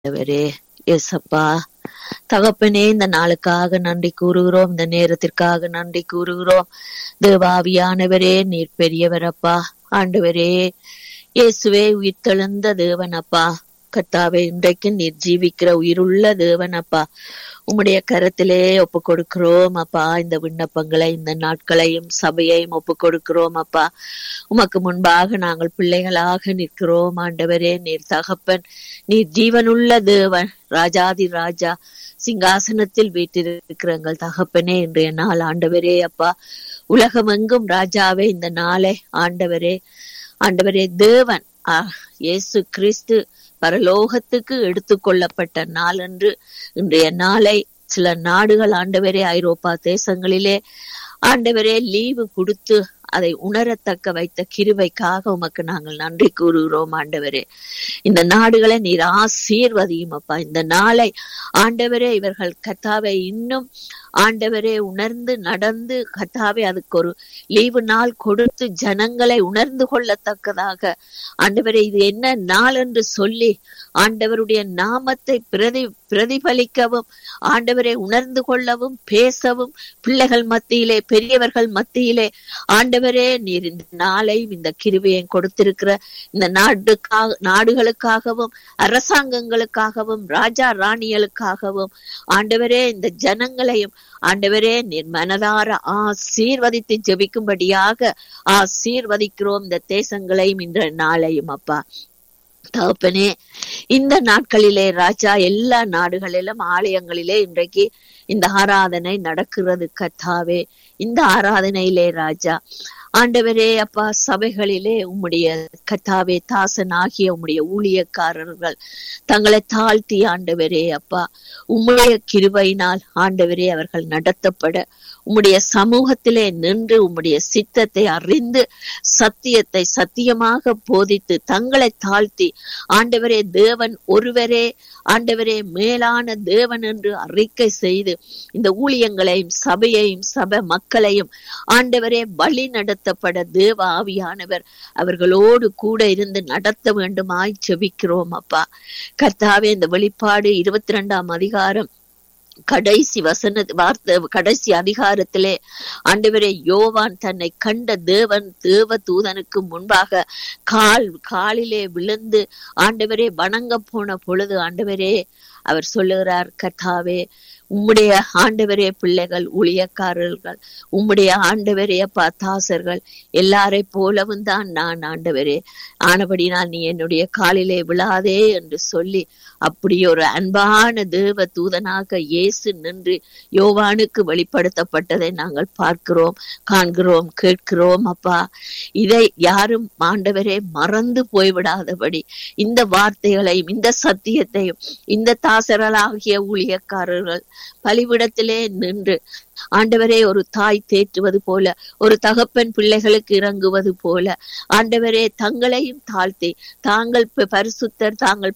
ஆண்டவரே. ஏசப்பா தகப்பனே, இந்த நாளுக்காக நன்றி கூறுகிறோம், இந்த நேரத்திற்காக நன்றி கூறுகிறோம். தேவாவியானவரே, நீர் பெரியவரப்பா. ஆண்டவரே இயேசுவே, உயிர்த்தெழுந்த தேவனப்பா. கர்த்தாவே, இன்றைக்கு நீர் ஜீவிக்கிற உயிருள்ள தேவனப்பா. உம்முடைய கரத்திலே ஒப்பு கொடுக்கிறோம் அப்பா. இந்த விண்ணப்பங்களை, இந்த நாட்களையும் சபையையும் ஒப்பு கொடுக்கிறோம் அப்பா. உமக்கு முன்பாக நாங்கள் பிள்ளைகளாக நிற்கிறோம் ஆண்டவரே. நீர் தகப்பன், நீர் ஜீவனுள்ள தேவன், ராஜாதி ராஜா, சிங்காசனத்தில் வீட்டிருக்கிற எங்கள் தகப்பனே, இன்றைய நாள் ஆண்டவரே அப்பா. உலகமெங்கும் ராஜாவே, இந்த நாளை ஆண்டவரே, ஆண்டவரே தேவன் இயேசு கிறிஸ்து பரலோகத்துக்கு எடுத்துக்கொள்ளப்பட்ட நாள் என்று இன்றைய நாளை சில நாடுகள் ஆண்டவரே, ஐரோப்பா தேசங்களிலே ஆண்டவரே லீவு கொடுத்து அதை உணரத்தக்க வைத்த கிருபைக்காக உமக்கு நாங்கள் நன்றி கூறுகிறோம் ஆண்டவரே. இந்த நாடுகளை நீர் ஆசீர்வதியும் அப்பா. இந்த நாளை ஆண்டவரே, இவர்கள் கர்த்தாவை இன்னும் ஆண்டவரே உணர்ந்து நடந்து, கர்த்தாவே அதுக்கு ஒரு லீவு நாள் கொடுத்து ஜனங்களை உணர்ந்து கொள்ளத்தக்கதாக ஆண்டவரே, இது என்ன நாள் என்று சொல்லி ஆண்டவருடைய நாமத்தை பிரதிபலிக்கவும் ஆண்டவரை உணர்ந்து கொள்ளவும் பேசவும் பிள்ளைகள் மத்தியிலே, பெரியவர்கள் மத்தியிலே ஆண்டவரே, நீர் இந்த நாளையும் இந்த கிருபையையும் கொடுத்திருக்கிற இந்த நாடுகளுக்காகவும் அரசாங்கங்களுக்காகவும் ராஜா ராணிகளுக்காகவும் ஆண்டவரே, இந்த ஜனங்களையும் ஆண்டவரே நீர் மனதார ஆசீர்வதித்து ஜெபிக்கும்படியாக ஆசீர்வதிக்கிறோம். இந்த தேசங்களையும் இந்த நாளையும் அப்பா. தகப்பனே, இந்த நாட்களிலே ராஜா எல்லா நாடுகளிலும் ஆலயங்களிலே இன்றைக்கு இந்த ஆராதனை நடக்கிறது கர்த்தாவே. இந்த ஆராதனையிலே ராஜா ஆண்டவரே அப்பா, சபைகளிலே உம்முடைய கர்த்தாவே தாசன் ஆகிய உம்முடைய ஊழியக்காரர்கள் தங்களை தாழ்த்தி ஆண்டவரே அப்பா, உம்முடைய கிருபையினால் ஆண்டவரே அவர்கள் நடத்தப்பட உம்முடைய சமூகத்திலே நின்று உம்முடைய சித்தத்தை அறிந்து சத்தியத்தை சத்தியமாக போதித்து தங்களை தாழ்த்தி ஆண்டவரே தேவன் ஒருவரே ஆண்டவரே மேலான தேவன் என்று அறிக்கை செய்து இந்த ஊழியங்களையும் சபையையும் சபை மக்களையும் ஆண்டவரே வழி நடத்தப்பட தேவ ஆவியானவர் அவர்களோடு கூட இருந்து நடத்த வேண்டுமாய் ஜெபிக்கிறோம் அப்பா. கர்த்தாவே, இந்த வெளிப்பாடு 22ஆம் அதிகாரம் கடைசி வார்த்தை கடைசி அதிகாரத்திலே ஆண்டவரே யோவான் தன்னை கண்ட தேவ தூதனுக்கு முன்பாக காலிலே விழுந்து ஆண்டவரே வணங்க போன பொழுது ஆண்டவரே அவர் சொல்லுகிறார், கர்த்தாவே உம்முடைய ஆண்டவரே பிள்ளைகள் ஊழியக்காரர்கள் உம்முடைய ஆண்டவரே அப்பா தாசர்கள் எல்லாரை போலவும் தான் நான் ஆண்டவரே, ஆனபடினால் நீ என்னுடைய காலிலே விழாதே என்று சொல்லி அப்படி ஒரு அன்பான தேவ தூதனாக இயேசு நின்று யோவானுக்கு வெளிப்படுத்தப்பட்டதை நாங்கள் பார்க்கிறோம், காண்கிறோம், கேட்கிறோம் அப்பா. இதை யாரும் ஆண்டவரே மறந்து போய்விடாதபடி இந்த வார்த்தைகளையும் இந்த சத்தியத்தையும் இந்த தாசர்களாகிய ஊழியக்காரர்கள் பலிபிடத்திலே நின்று ஆண்டவரே ஒரு தாய் தேற்றுவது போல, ஒரு தகப்பன் பிள்ளைகளுக்கு இறங்குவது போல ஆண்டவரே தங்களையும் தாழ்த்தி தாங்கள் பரிசுத்தர் தாங்கள்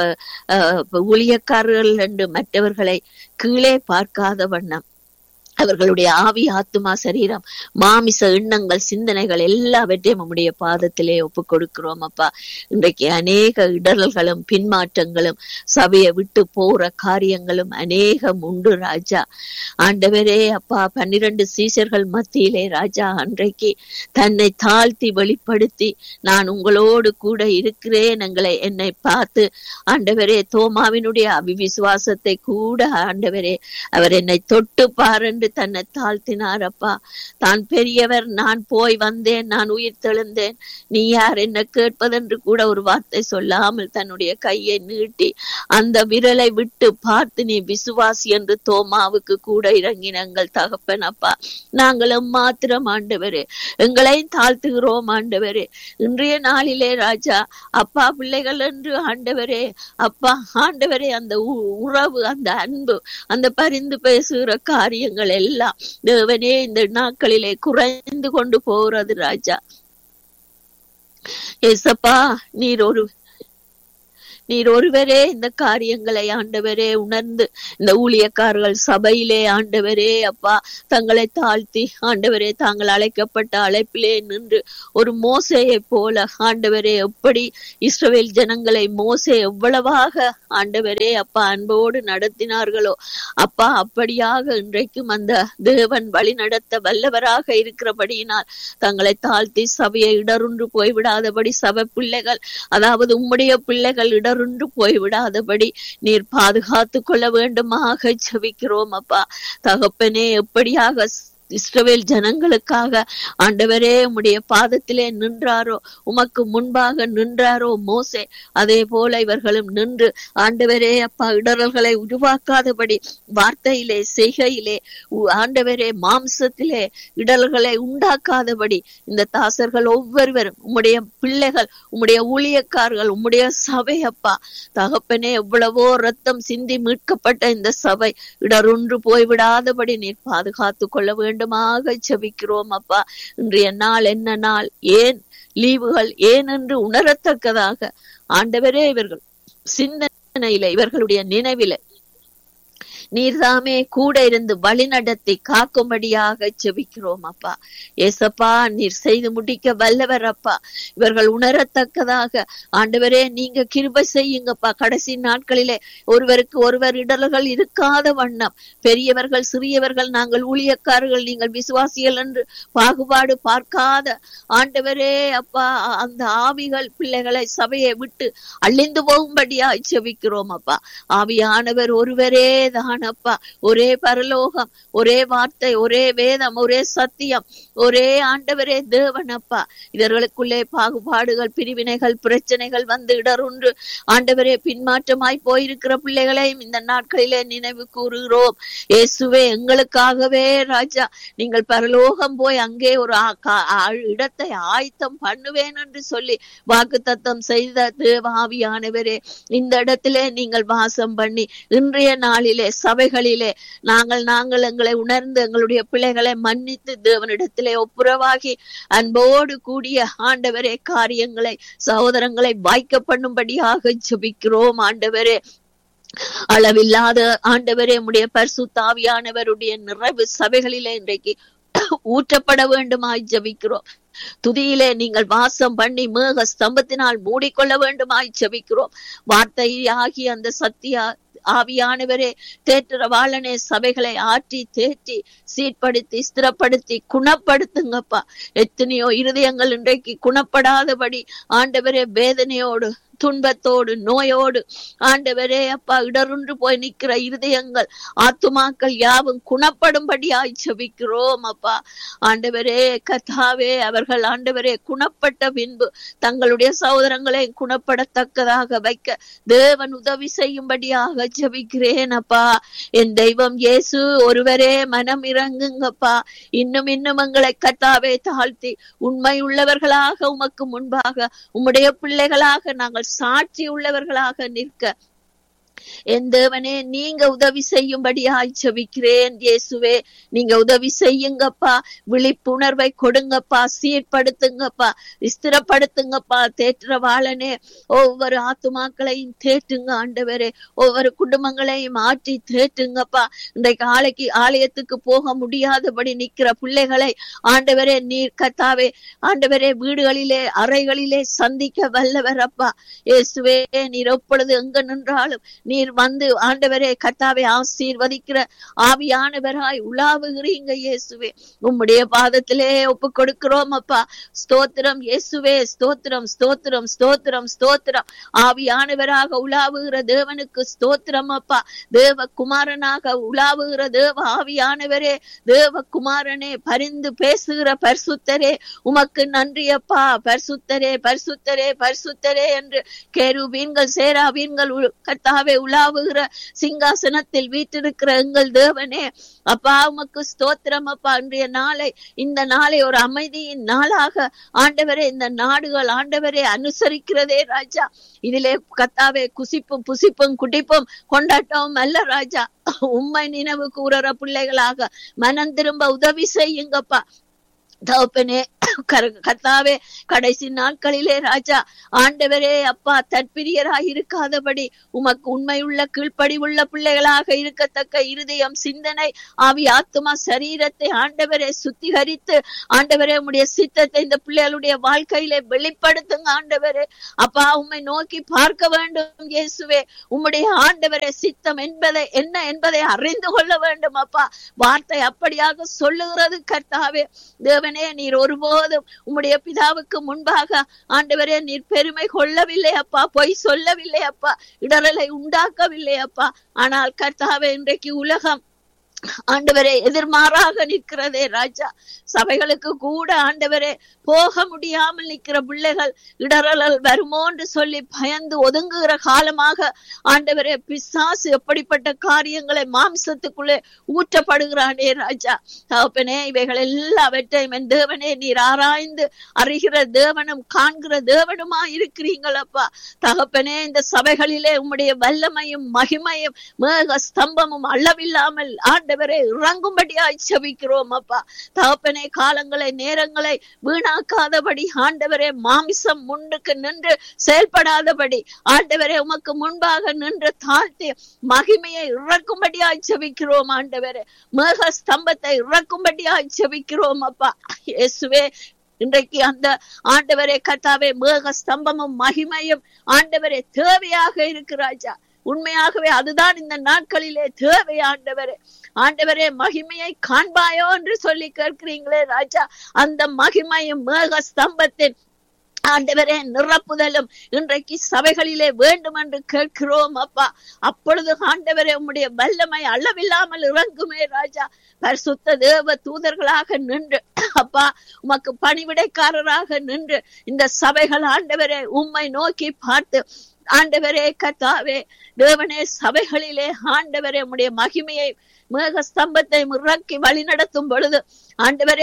ஊழியக்காரர்கள் என்று மற்றவர்களை கீழே பார்க்காத வண்ணம் அவர்களுடைய ஆவி ஆத்துமா சரீரம் மாமிச எண்ணங்கள் சிந்தனைகள் எல்லாவற்றையும் நம்முடைய பாதத்திலே ஒப்பு கொடுக்கிறோம் அப்பா. இன்றைக்கு அநேக இடர்களும் பின்மாற்றங்களும் சபையை விட்டு போற காரியங்களும் அநேகம் உண்டு ராஜா. ஆண்டவரே அப்பா, 12 சீஷர்கள் மத்தியிலே ராஜா அன்றைக்கு தன்னை தாழ்த்தி வெளிப்படுத்தி நான் உங்களோடு கூட இருக்கிறேன் என்னை பார்த்து ஆண்டவரே தோமாவினுடைய அவிவிசுவாசத்தை கூட ஆண்டவரே அவர் என்னை தொட்டு பாருன்னு தன்னை தாழ்த்தினார் அப்பா. தான் பெரியவர், நான் போய் வந்தேன், நான் உயிர் தெழுந்தேன், நீ யார் என்ன கேட்பதென்று கூட ஒரு வார்த்தை சொல்லாமல் தன்னுடைய கையை நீட்டி அந்த விரலை விட்டு பார்த்து நீ விசுவாசி என்று தோமாவுக்கு கூட இறங்கின எங்கள் தகப்பன் அப்பா. நாங்களும் மாத்திரம் ஆண்டவரே எங்களையும் தாழ்த்துகிறோம் ஆண்டவரே. இன்றைய நாளிலே ராஜா அப்பா பிள்ளைகள் என்று ஆண்டவரே அப்பா ஆண்டவரே அந்த உறவு, அந்த அன்பு, அந்த பரிந்து பேசுகிற காரியங்கள் எல்லாம் தேவனே இந்த நாட்களிலே குறைந்து கொண்டு போகிறது ராஜா. ஏசப்பா, நீர் ஒருவரே இந்த காரியங்களை ஆண்டவரே உணர்ந்து இந்த ஊழியக்காரர்கள் சபையிலே ஆண்டவரே அப்பா தங்களை தாழ்த்தி ஆண்டவரே தாங்கள் அழைக்கப்பட்ட அழைப்பிலே நின்று ஒரு மோசேயை போல ஆண்டவரே எப்படி இஸ்ரவேல் ஜனங்களை மோசே எவ்வளவாக ஆண்டவரே அப்பா அன்போடு நடத்தினார்களோ அப்பா அப்படியாக இன்றைக்கும் அந்த தேவன் வழி நடத்த வல்லவராக இருக்கிறபடியினால் தங்களை தாழ்த்தி சபையை இடருண்டு போய்விடாதபடி சபை பிள்ளைகள் அதாவது உம்முடைய பிள்ளைகள் இடருண்டு போய்விடாதபடி நீர் பாதுகாத்து கொள்ள வேண்டுமாக ஜெபிக்கிறோம் அப்பா. தகப்பனே, எப்படியாக இஸ்ரவேல் ஜனங்களுக்காக ஆண்டவரே உம்முடைய பாதத்திலே நின்றாரோ, உமக்கு முன்பாக நின்றாரோ மோசே, அதே போல இவர்களும் நின்று ஆண்டவரே அப்பா இடரல்களை உருவாக்காதபடி வார்த்தையிலே செய்கையிலே ஆண்டவரே மாம்சத்திலே இடர்களை உண்டாக்காதபடி இந்த தாசர்கள் ஒவ்வொருவரும் உம்முடைய பிள்ளைகள், உம்முடைய ஊழியக்காரர்கள், உம்முடைய சபை அப்பா தகப்பனே, எவ்வளவோ ரத்தம் சிந்தி மீட்கப்பட்ட இந்த சபை இடரொன்று போய்விடாதபடி நீர் பாதுகாத்து கொள்ள வேண்டும் ஜெபிக்கிறோம் அப்பா. இன்றைய நாள் என்ன நாள், ஏன் லீவுகள், ஏன் என்று உணரத்தக்கதாக ஆண்டவரே இவர்கள் சிந்தனையில இவர்களுடைய நினைவில நீர்தாமே கூட இருந்து வழி நடத்தி காக்கும்படியாக ஜெபிக்கிறோம் அப்பா. ஏசப்பா, நீர் செய்து முடிக்க வல்லவர் அப்பா. இவர்கள் உணரத்தக்கதாக ஆண்டவரே நீங்க கிருபை செய்யுங்கப்பா. கடைசி நாட்களிலே ஒருவருக்கு ஒருவர் இடர்கள் இருக்காத வண்ணம் பெரியவர்கள் சிறியவர்கள், நாங்கள் ஊழியக்காரர்கள், நீங்கள் விசுவாசிகள் என்று பாகுபாடு பார்க்காத ஆண்டவரே அப்பா அந்த ஆவிகள் பிள்ளைகளை சபையை விட்டு அழிந்து போகும்படியா ஜெபிக்கிறோம் அப்பா. ஆவியானவர் ஒருவரே தான் அப்பா. ஒரே பரலோகம், ஒரே வார்த்தை, ஒரே வேதம், ஒரே சத்தியம், ஒரே ஆண்டவரே தேவன் அப்பா. இதர்களுக்குள்ளே பாகுபாடுகள், பிரிவினைகள், பிரச்சனைகள் வந்து இடருண்டு ஆண்டவரே பின்மாற்றமாய் போயிருக்கிற பிள்ளைகளையும் இந்த நாட்களிலே நினைவு கூறுகிறோம். இயேசுவே, எங்களுக்காகவே ராஜா நீங்கள் பரலோகம் போய் அங்கே ஒரு இடத்தை ஆயத்தம் பண்ணுவேன் என்று சொல்லி வாக்குத்தத்தம் செய்த தேவ ஆவியானவரே, இந்த இடத்திலே நீங்கள் வாசம் பண்ணி இன்றைய நாளிலே சபைகளிலே நாங்கள் எங்களை உணர்ந்து எங்களுடைய பிள்ளைகளை மன்னித்து தேவனிடத்திலே ஒப்புரவாகி அன்போடு கூடிய ஆண்டவரே காரியங்களை சகோதரங்களை வாய்க்க பண்ணும்படியாக ஜெபிக்கிறோம் ஆண்டவரே. அளவில்லாத ஆண்டவரே உம்முடைய பரிசுத்த ஆவியானவருடைய நிறைவு சபைகளிலே இன்றைக்கு ஊற்றப்பட வேண்டுமாய் ஜெபிக்கிறோம். துதியிலே நீங்கள் வாசம் பண்ணி மேக ஸ்தம்பத்தினால் மூடிக்கொள்ள வேண்டுமாய் ஜெபிக்கிறோம். வார்த்தையாகி அந்த சத்திய ஆவியானவரே தேற்றரவாளனே சபைகளை ஆற்றி தேற்றி சீர்படுத்தி ஸ்திரப்படுத்தி குணப்படுத்துங்கப்பா. எத்தனையோ இருதயங்கள் இன்றைக்கு குணப்படாதபடி ஆண்டவரே வேதனையோடு துன்பத்தோடு நோயோடு ஆண்டவரே அப்பா இடருண்டு போய் நிற்கிற இருதயங்கள் ஆத்துமாக்கள் யாவும் குணப்படும்படியாய் ஜெபிக்கிறோம் அப்பா. ஆண்டவரே கர்த்தாவே, அவர்கள் ஆண்டவரே குணப்பட்ட பின்பு தங்களுடைய சகோதரங்களை குணப்படத்தக்கதாக வைக்க தேவன் உதவி செய்யும்படியாக ஜெபிக்கிறேன் அப்பா. என் தெய்வம் இயேசு ஒருவரே மனம் இறங்குங்கப்பா. இன்னும் எங்களை கர்த்தாவே தாழ்த்தி உண்மை உள்ளவர்களாக உமக்கு முன்பாக உம்முடைய பிள்ளைகளாக நாங்கள் சாட்சி உள்ளவர்களாக நிற்க என் தேவனே நீங்க உதவி செய்யும்படியாய் ஜெபிக்கிறேன். இயேசுவே, நீங்க உதவி செய்யுங்கப்பா. விழிப்புணர்வை கொடுங்கப்பா, சீர்படுத்துங்கப்பா, ஸ்திரப்படுத்துங்கப்பா. தேற்றவாளனே ஒவ்வொரு ஆத்துமாக்களையும் தேற்றுங்க ஆண்டவரே. ஒவ்வொரு குடும்பங்களையும் மாற்றி தேற்றுங்கப்பா. இன்றைக்கு ஆலயத்துக்கு போக முடியாதபடி நிற்கிற பிள்ளைகளை ஆண்டவரே நீர் கர்த்தாவே ஆண்டவரே வீடுகளிலே அறைகளிலே சந்திக்க வல்லவர் அப்பா. இயேசுவே, நீர் எப்பொழுது எங்க நின்றாலும் நீர் வந்து ஆண்டவரே கர்த்தாவே ஆசீர்வதிக்கிற ஆவியானவராய் உலாவுகிறீங்க இயேசுவே. உம்முடைய பாதத்திலே ஒப்பு கொடுக்கிறோம் அப்பா. ஸ்தோத்திரம் இயேசுவே, ஸ்தோத்திரம் ஸ்தோத்திரம் ஸ்தோத்திரம் ஸ்தோத்திரம். ஆவியானவராக உலாவுகிற தேவனுக்கு ஸ்தோத்திரம் அப்பா. தேவ குமாரனாக உலாவுகிற தேவ ஆவியானவரே, தேவ குமாரனே, பரிந்து பேசுகிற பரிசுத்தரே, உமக்கு நன்றி அப்பா. பரிசுத்தரே பரிசுத்தரே பரிசுத்தரே என்று கேருபீன்கள் சேராபீன்கள் கர்த்தாவே உலாவுகிற சிங்காசனத்தில் வீற்றிருக்கிற எங்கள் தேவனே அப்பா, உமக்கு ஸ்தோத்திரம் அப்பா. இன்றைய நாளை இந்த நாளை ஒரு அமைதியின் நாளாக ஆண்டவரே இந்த நாடுகள் ஆண்டவரே அனுசரிக்கிறதே ராஜா. இதிலே கர்த்தாவே குசிப்பும் புசிப்பும் குடிப்பும் கொண்டாட்டமும் அல்ல ராஜா. உம்மை நினைவு கூறுற பிள்ளைகளாக மனம் திரும்ப உதவி செய்யுங்கப்பா. தகப்பனே கர்த்தாவே, கடைசி நாட்களிலே ராஜா ஆண்டவரே அப்பா தற்பிரியராய் இருக்காதபடி உமக்கு உண்மையுள்ள கீழ்ப்படிவுள்ள பிள்ளைகளாக இருக்கத்தக்க இருதயம், சிந்தனை, ஆவி, ஆத்துமா, சரீரத்தை ஆண்டவரே சுத்திகரித்து ஆண்டவரே உம்முடைய சித்தத்தை இந்த பிள்ளைகளுடைய வாழ்க்கையிலே வெளிப்படுத்துங்க ஆண்டவரே. அப்பா உம்மை நோக்கி பார்க்க வேண்டும் இயேசுவே. உம்முடைய ஆண்டவரே சித்தம் என்பதை என்ன என்பதை அறிந்து கொள்ள வேண்டும் அப்பா. வார்த்தை அப்படியாக சொல்லுகிறது கர்த்தாவே. தேவனே, நீர் ஒருபோதும் உம்முடைய பிதாவுக்கு முன்பாக ஆண்டவரே நீர் பெருமை கொள்ளவில்லை அப்பா, பொய் சொல்லவில்லை அப்பா, இடரலை உண்டாக்கவில்லை அப்பா. ஆனால் கர்த்தாவே, இன்றைக்கு உலகம் ஆண்டவரே எதிர்மாறாக நிற்கிறதே ராஜா. சபைகளுக்கு கூட ஆண்டவரே போக முடியாமல் நிற்கிற பிள்ளைகள் இடரல் வருமோ என்று சொல்லி பயந்து ஒதுங்குகிற காலமாக ஆண்டவரே பிசாசு எப்படிப்பட்ட காரியங்களை மாம்சத்துக்குள்ளே ஊற்றப்படுகிறானே ராஜா. தகப்பனே, இவைகள் எல்லாவற்றையும் என் தேவனே நீர் ஆராய்ந்து அறிகிற தேவனும் காண்கிற தேவனுமா இருக்கிறீங்களப்பா. தகப்பனே, இந்த சபைகளிலே உம்முடைய வல்லமையும் மகிமையும் மேக ஸ்தம்பமும் அளவில்லாமல் ஆண்டவரே இறங்கும்படியாய் செபிக்கிறோம் அப்பா. தகப்பனே, காலங்களை நேரங்களை வீணாக்காதபடி ஆண்டவரே மாமிசம் முன்னுக்கு நின்று செயல்படாதபடி ஆண்டவரே உமக்கு முன்பாக நின்று தாழ்த்தி மகிமையை இறக்கும்படியாய் செபிக்கிறோம் ஆண்டவரே. மேக ஸ்தம்பத்தை இறக்கும்படியாய் செபிக்கிறோம் அப்பா. இயேசுவே, இன்றைக்கு அந்த ஆண்டவரே கர்த்தாவே மேக ஸ்தம்பமும் மகிமையும் ஆண்டவரே தேவையாக இருக்கு ராஜா. உண்மையாகவே அதுதான் இந்த நாட்களிலே தேவை ஆண்டவரே. ஆண்டவரே, மகிமையை காண்பாயோ என்று சொல்லி கேட்கிறீங்களே ராஜா. அந்த மகிமையும் மேக ஸ்தம்பத்தின் ஆண்டவரே நிரப்புதலும் இன்றைக்கு சபைகளிலே வேண்டும் என்று கேட்கிறோம் அப்பா. அப்பொழுது ஆண்டவரே உம்முடைய வல்லமை அளவில்லாமல் இறங்குமே ராஜா. பரிசுத்த தேவ தூதர்களாக நின்று அப்பா உமக்கு பணிவிடைக்காரராக நின்று இந்த சபைகள் ஆண்டவரே உம்மை நோக்கி பார்த்து ஆண்டவரே கர்த்தாவே தேவனே சபைகளிலே ஆண்டவரே உம்முடைய மகிமையை மேக ஸ்தம்பத்தை இறக்கி வழி நடத்தும் பொழுது ஆண்டவரே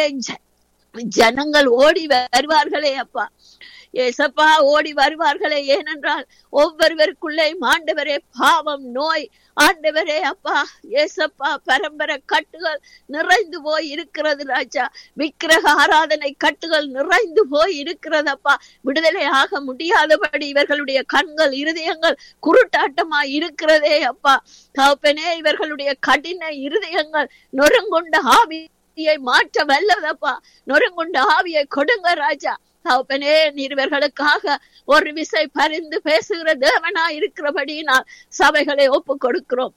ஜனங்கள் ஓடி வருவார்களே அப்பா. ஏசப்பா ஓடி வருவார்களே. ஏனென்றால் ஒவ்வொருவருக்குள்ளே ஆண்டவரே பாவம், நோய் ஆண்டவரே அப்பா ஏசப்பா பரம்பரை கட்டுகள் நிறைந்து போய் இருக்கிறது ராஜா. விக்கிரக ஆராதனை கட்டுகள் நிறைந்து போய் இருக்கிறதப்பா. விடுதலை ஆக முடியாதபடி இவர்களுடைய கண்கள் இருதயங்கள் குருட்டாட்டமாய் இருக்கிறதே அப்பா. தகப்பனே, இவர்களுடைய கடின இருதயங்கள் நொறுங்குண்ட ஆவியை மாற்ற வல்லதப்பா. நொறுங்குண்ட ஆவியை கொடுங்க ராஜா. தகப்பனே, நீர் இவர்களுக்காக ஒரு விசை பரிந்து பேசுகிற தேவனா இருக்கிறபடியினால் சபைகளை ஒப்பு கொடுக்கிறோம்,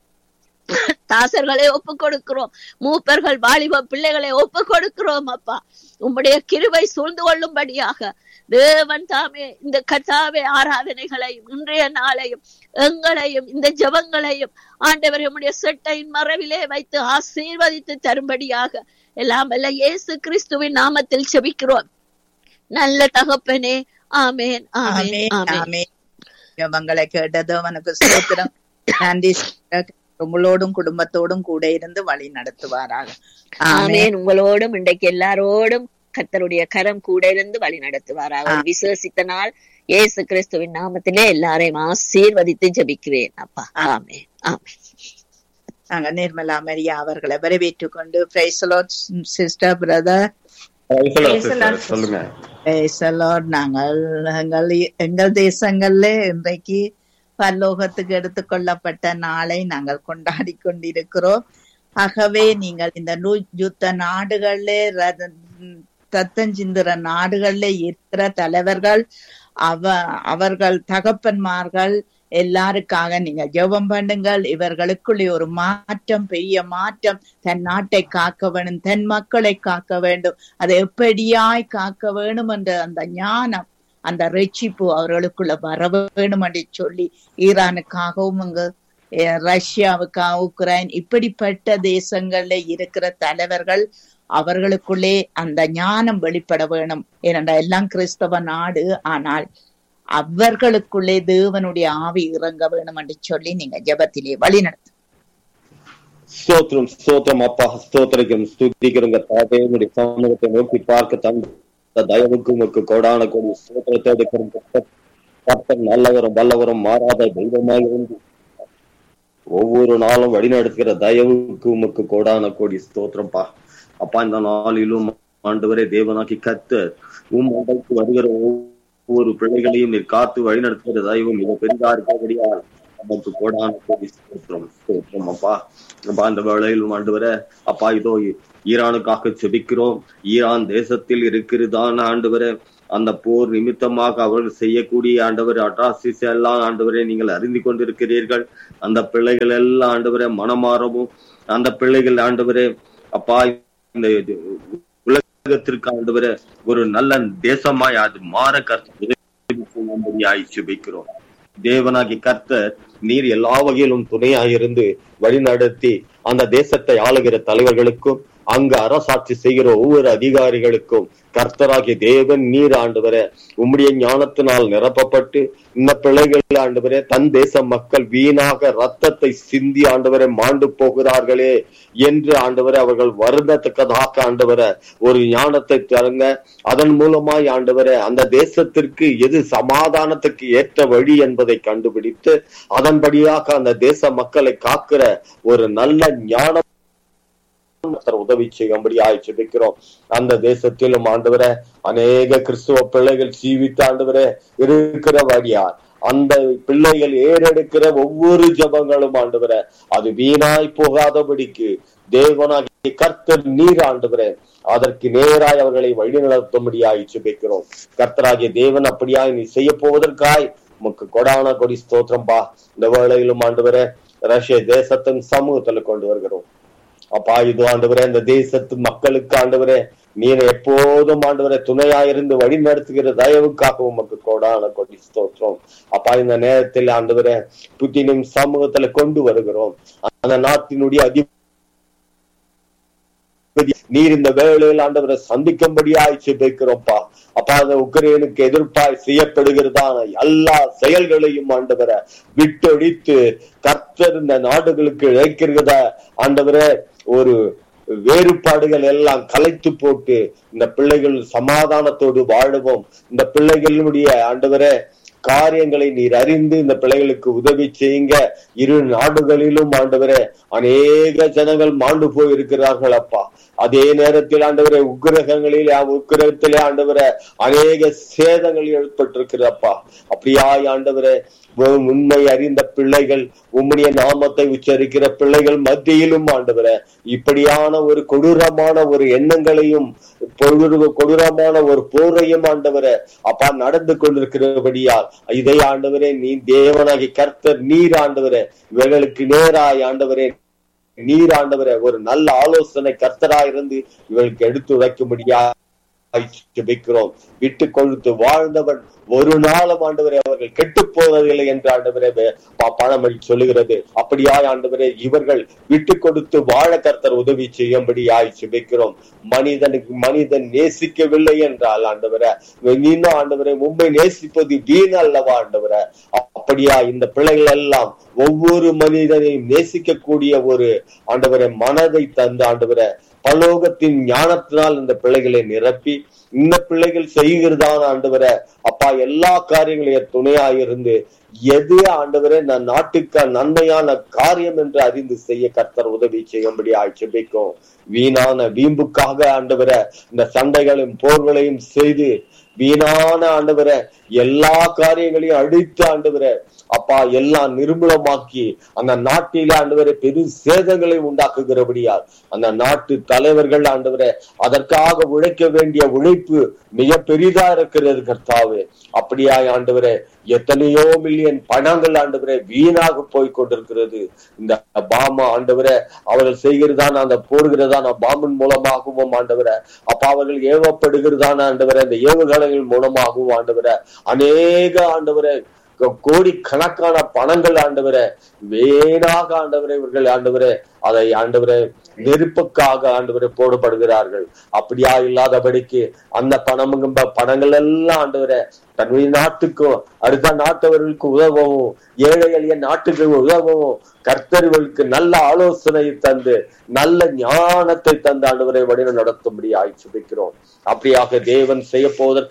தாசர்களை ஒப்பு கொடுக்கிறோம், மூப்பர்கள் வாலிப பிள்ளைகளை ஒப்பு கொடுக்கிறோம் அப்பா. உம்முடைய கிருபை சூழ்ந்து கொள்ளும்படியாக தேவன் தாமே இந்த கர்த்தாவே ஆராதனைகளையும் இன்றைய நாளையும் எங்களையும் இந்த ஜெபங்களையும் ஆண்டவர் உம்முடைய செட்டையின் மறைவிலே வைத்து ஆசீர்வதித்து தரும்படியாக எல்லாம் வல்ல இயேசு கிறிஸ்துவின் நாமத்தில் செபிக்கிறோம் நல்ல தகப்பனே. ஆமேன், ஆமேன், ஆமேன். ஜெபங்களை கேட்டது அவனுக்கு ஸ்தோத்திரம். நன்றி. உங்களோடும் குடும்பத்தோடும் கூட இருந்து வழி நடத்துவாராக. ஆமேன். உங்களோடும் இன்றைக்கு எல்லாரோடும் கர்த்தருடைய கரம் கூட இருந்து வழி நடத்துவாராக. விசுவசித்த நாள் இயேசு கிறிஸ்துவின் நாமத்திலே எல்லாரையும் ஆசீர்வதித்து ஜெபிக்கிறேன் அப்பா. ஆமேன், ஆமேன். நாங்க நிர்மலா மரியா அவர்களை வரவேற்றுக் கொண்டு praise the Lord sister brother. நாங்கள் எங்கள் தேசங்கள்ல இன்றைக்கு பரலோகத்துக்கு எடுத்துக்கொள்ளப்பட்ட நாளை நாங்கள் கொண்டாடி கொண்டிருக்கிறோம். ஆகவே நீங்கள் இந்த யுத்த நாடுகள்ல ரத்தம் சிந்துற நாடுகள்ல இருக்கிற தலைவர்கள் அவர்கள் தகப்பன்மார்கள் எல்லாருக்காக நீங்க ஜெபம் பண்ணுங்கள். இவர்களுக்குள்ளே ஒரு மாற்றம், பெரிய மாற்றம். தன் நாட்டை காக்க வேண்டும், தன் மக்களை காக்க வேண்டும். அதை எப்படியாய் காக்க வேணும் என்ற அந்த ஞானம், அந்த ரட்சிப்பு அவர்களுக்குள்ள வர வேணும் என்று சொல்லி ஈரானுக்காகவும் ரஷ்யாவுக்காக உக்ரைன் இப்படிப்பட்ட தேசங்கள்ல இருக்கிற தலைவர்கள் அவர்களுக்குள்ளே அந்த ஞானம் வெளிப்பட வேணும். ஏனென்றால் எல்லாம் கிறிஸ்தவ நாடு, ஆனால் அவர்களுக்குள்ளே தேவனுடைய ஆவி இறங்க வேணும் என்று சொல்லி நீங்க ஜெபத்திலே வழி நடத்து. ஸ்தோத்திரம், ஸ்தோத்திரம் அப்பா, ஸ்தோத்திரிக்கும் ஸ்துதிக்கிறோங்க தாவே. உங்களுடைய சமூகத்தை நோக்கி பார்க்க தந்த தயவுக்கு உமக்கு கோடான கோடி ஸ்தோத்திரத்தோடு கர்த்தர் நல்லவரும் வல்லவரும் மாறாத தெய்வமாக இருந்து ஒவ்வொரு நாளும் வழிநடத்துகிற தயவுக்கு உமக்கு கோடான கோடி ஸ்தோத்திரம்ப்பா. அப்பா, இந்த நாளிலும் ஆண்டவரே தேவனாக்கி கர்த்தர் அண்டைக்கு வருகிற ஒவ்வொரு பிள்ளைகளையும் நீர் காத்து வழிநடத்துகிற தெய்வம் மிக பெரிதா இருக்கபடியால் நமக்கு கோடான கோடி ஸ்தோத்திரம் அப்பா. அந்த வேளையிலும் ஆண்டவரே அப்பா இதோ ஈரானுக்காக செபிக்கிறோம். ஈரான் தேசத்தில் இருக்கிறதான ஆண்டவரே அந்த போர் நிமித்தமாக அவர்கள் செய்யக்கூடிய ஆண்டவர் அட்ராசிஸ் எல்லாம் ஆண்டவரே நீங்கள் அறிந்து கொண்டிருக்கிறீர்கள். அந்த பிள்ளைகள் எல்லாம் ஆண்டவரே மனமாறவும் அந்த பிள்ளைகள் ஆண்டவரே அப்பா இந்த உலகத்திற்கு ஆண்டவரே ஒரு நல்ல தேசமாய் அது மாற கர்த்தர் சுபிக்கிறோம். தேவனாகி கர்த்தர் நீர் எல்லா வகையிலும் துணையாயிருந்து வழிநடத்தி அந்த தேசத்தை ஆளுகிற தலைவர்களுக்கும் அங்கு அரசாட்சி செய்கிற ஒவ்வொரு அதிகாரிகளுக்கும் கர்த்தராகிய தேவன் நீர் ஆண்டவரே உம்முடைய ஞானத்தினால் நிரப்பப்பட்டு இந்த பிள்ளைகள் ஆண்டவரே தன் தேச மக்கள் வீணாக ரத்தத்தை சிந்தி ஆண்டவரை மாண்டு போகிறார்களே என்று ஆண்டவரை அவர்கள் வருந்தத்தக்கதாக ஆண்டவரை ஒரு ஞானத்தை தருங்க. அதன் மூலமாய் ஆண்டவரை அந்த தேசத்திற்கு எது சமாதானத்துக்கு ஏற்ற வழி என்பதை கண்டுபிடித்து அதன்படியாக அந்த தேச மக்களை காக்கிற ஒரு நல்ல ஞானம் உதவி செய்யும்படியாய் ஜெபிக்கிறோம். அந்த தேசத்திலும் ஆண்டவரே அநேக கிறிஸ்துவ பிள்ளைகள் ஜீவித்த ஆண்டவரே இருக்கிறபடியார் அந்த பிள்ளைகள் ஏறெடுக்கிற ஒவ்வொரு ஜபங்களும் ஆண்டவரே அது வீணாய் போகாதபடிக்கு தேவனாகிய கர்த்தர் நீர் ஆண்டவரே அதற்கு நேராய் அவர்களை வழி நடத்தும்படியாய் ஜெபிக்கிறோம். கர்த்தராகிய தேவன் அப்படியாய் நீ செய்ய போவதற்காய் உமக்கு கொடான கொடி ஸ்தோத்திரம் பா. இந்த வேளையிலும் ஆண்டவரே ரஷ்ய தேசத்தின் சமூகத்துல கொண்டு வருகிறோம் அப்பா. இது ஆண்டவரே இந்த தேசத்து மக்களுக்கு ஆண்டவரே நீர் எப்போதும் ஆண்டவரே துணையாயிருந்து வழி நடத்துகிற தயவுக்காக உமக்கு கோடான கொடி ஸ்தோத்திரம் அப்பா. இந்த நேரத்தில் ஆண்டவரே புத்தினின் சமூகத்துல கொண்டு வருகிறோம். அந்த நாட்டினுடைய நீர் இந்த வேளையில் ஆண்டவரை சந்திக்கும்படியாய் ஜெபிக்கிறோம்ப்பா அப்பா. அந்த உக்ரைனுக்கு எதிர்ப்பாய் செய்யப்படுகிறதான எல்லா செயல்களையும் ஆண்டவரை விட்டொழித்து கர்த்தர் இந்த நாடுகளுக்கு இழைக்கிறத ஆண்டவரை ஒரு வேறுபாடுகள் எல்லாம் கலைத்து போட்டு இந்த பிள்ளைகள் சமாதானத்தோடு வாழவும் இந்த பிள்ளைகளுடைய ஆண்டவரை காரியங்களை நீர் அறிந்து இந்த பிள்ளைகளுக்கு உதவி செய்யுங்க. இரு நாடுகளிலும் ஆண்டவரே அநேக ஜனங்கள் மாண்டு போய் இருக்கிறார்கள் அப்பா. அதே நேரத்தில் ஆண்டவரே உக்கிரகத்திலே ஆண்டவரே அநேக சேதங்கள் ஏற்பட்டிருக்கிறப்பா. அப்படியாய் ஆண்டவரே உண்மை அறிந்த பிள்ளைகள் உம்முடைய நாமத்தை உச்சரிக்கிற பிள்ளைகள் மத்தியிலும் ஆண்டவரே இப்படியான ஒரு கொடூரமான ஒரு எண்ணங்களையும் கொடூரமான ஒரு போரையும் ஆண்டவரே அப்பா நடந்து கொண்டிருக்கிறபடியால் இதை ஆண்டவரே நீ தேவனாகி கர்த்தர் நீர் ஆண்டவரே இவர்களுக்கு நேராய் ஆண்டவரே நீர் ஆண்டவரே ஒரு நல்ல ஆலோசனை கர்த்தராயிருந்து இவர்களுக்கு எடுத்து உரைக்கும்படியா ஜெபிக்கிறோம். விட்டு கொழுத்து வாழ்ந்தவன் ஒரு நாளும் ஆண்டவரே அவர்கள் கெட்டு போவதில்லை என்று ஆண்டவரே பழமொழி சொல்லுகிறது. அப்படியாய் ஆண்டவரே இவர்கள் விட்டு கொடுத்து வாழ கர்த்தர் உதவி செய்யும்படியாய் ஜெபிக்கிறோம். மனிதன் நேசிக்கவில்லை என்றால் ஆண்டவரே இன்னும் ஆண்டவரே உம்மை நேசிப்பது வீண் அல்லவா ஆண்டவரே. அப்படியா இந்த பிள்ளைகள் எல்லாம் ஒவ்வொரு மனிதனையும் நேசிக்கக்கூடிய ஒரு ஆண்டவரே மனதை தந்து ஆண்டவரே பரலோகத்தின் ஞானத்தினால் இந்த பிள்ளைகளை நிரப்பி இந்த பிள்ளைகள் செய்கிறதான ஆண்டவரை அப்பா எல்லா காரியங்களையும் துணையாயிருந்து எது ஆண்டவரே நான் நாட்டுக்கு நன்மையான காரியம் என்று அறிந்து செய்ய கர்த்தர் உதவி செய்யும்படி ஜெபிக்கும். வீணான வீம்புக்காக ஆண்டவரை இந்த சண்டைகளையும் போர்களையும் செய்து வீணான ஆண்டவரை எல்லா காரியங்களையும் அழித்து ஆண்டவரை அப்பா எல்லாம் நிர்மூலமாக்கி அந்த நாட்டிலே ஆண்டவரை பெரு சேதங்களை உண்டாக்குகிறபடியால் அந்த நாட்டு தலைவர்கள் ஆண்டவரை அதற்காக உழைக்க வேண்டிய உழைப்பு மிக பெரிதா இருக்கிறது கர்த்தாவே. அப்படியாய் ஆண்டவரை எத்தனையோ மில்லியன் பணங்கள் ஆண்டவரை வீணாக போய் கொண்டிருக்கிறது. இந்த பாமா ஆண்டவரை அவர்கள் செய்கிறதான அந்த போடுகிறதான பாம்பின் மூலமாகவும் ஆண்டவரை அப்பா அவர்கள் ஏவப்படுகிறதான ஆண்டவரை அந்த ஏவுகணைகள் மூலமாகவும் ஆண்டவரை அநேக ஆண்டவரை கோடி கணக்கான பணங்கள் ஆண்டவரை வேணாக ஆண்டவரை இவர்கள் ஆண்டவரை அதை ஆண்டவரை நெருப்புக்காக ஆண்டவரை போடப்படுகிறார்கள். அப்படியா இல்லாதபடிக்கு அந்த பணங்கள் எல்லாம் ஆண்டவரை தன்னுடைய நாட்டுக்கும் அடுத்த நாட்டவர்களுக்கு உதவவும் ஏழை எளிய நாட்டுக்கு உதவவும் கர்த்தர்களுக்கு நல்ல ஆலோசனை தந்து நல்ல ஞானத்தை தந்து ஆண்டவரை வழி நடத்தும்படி ஜெபிக்கிறோம். அப்படியாக தேவன் செய்ய போவதற்காக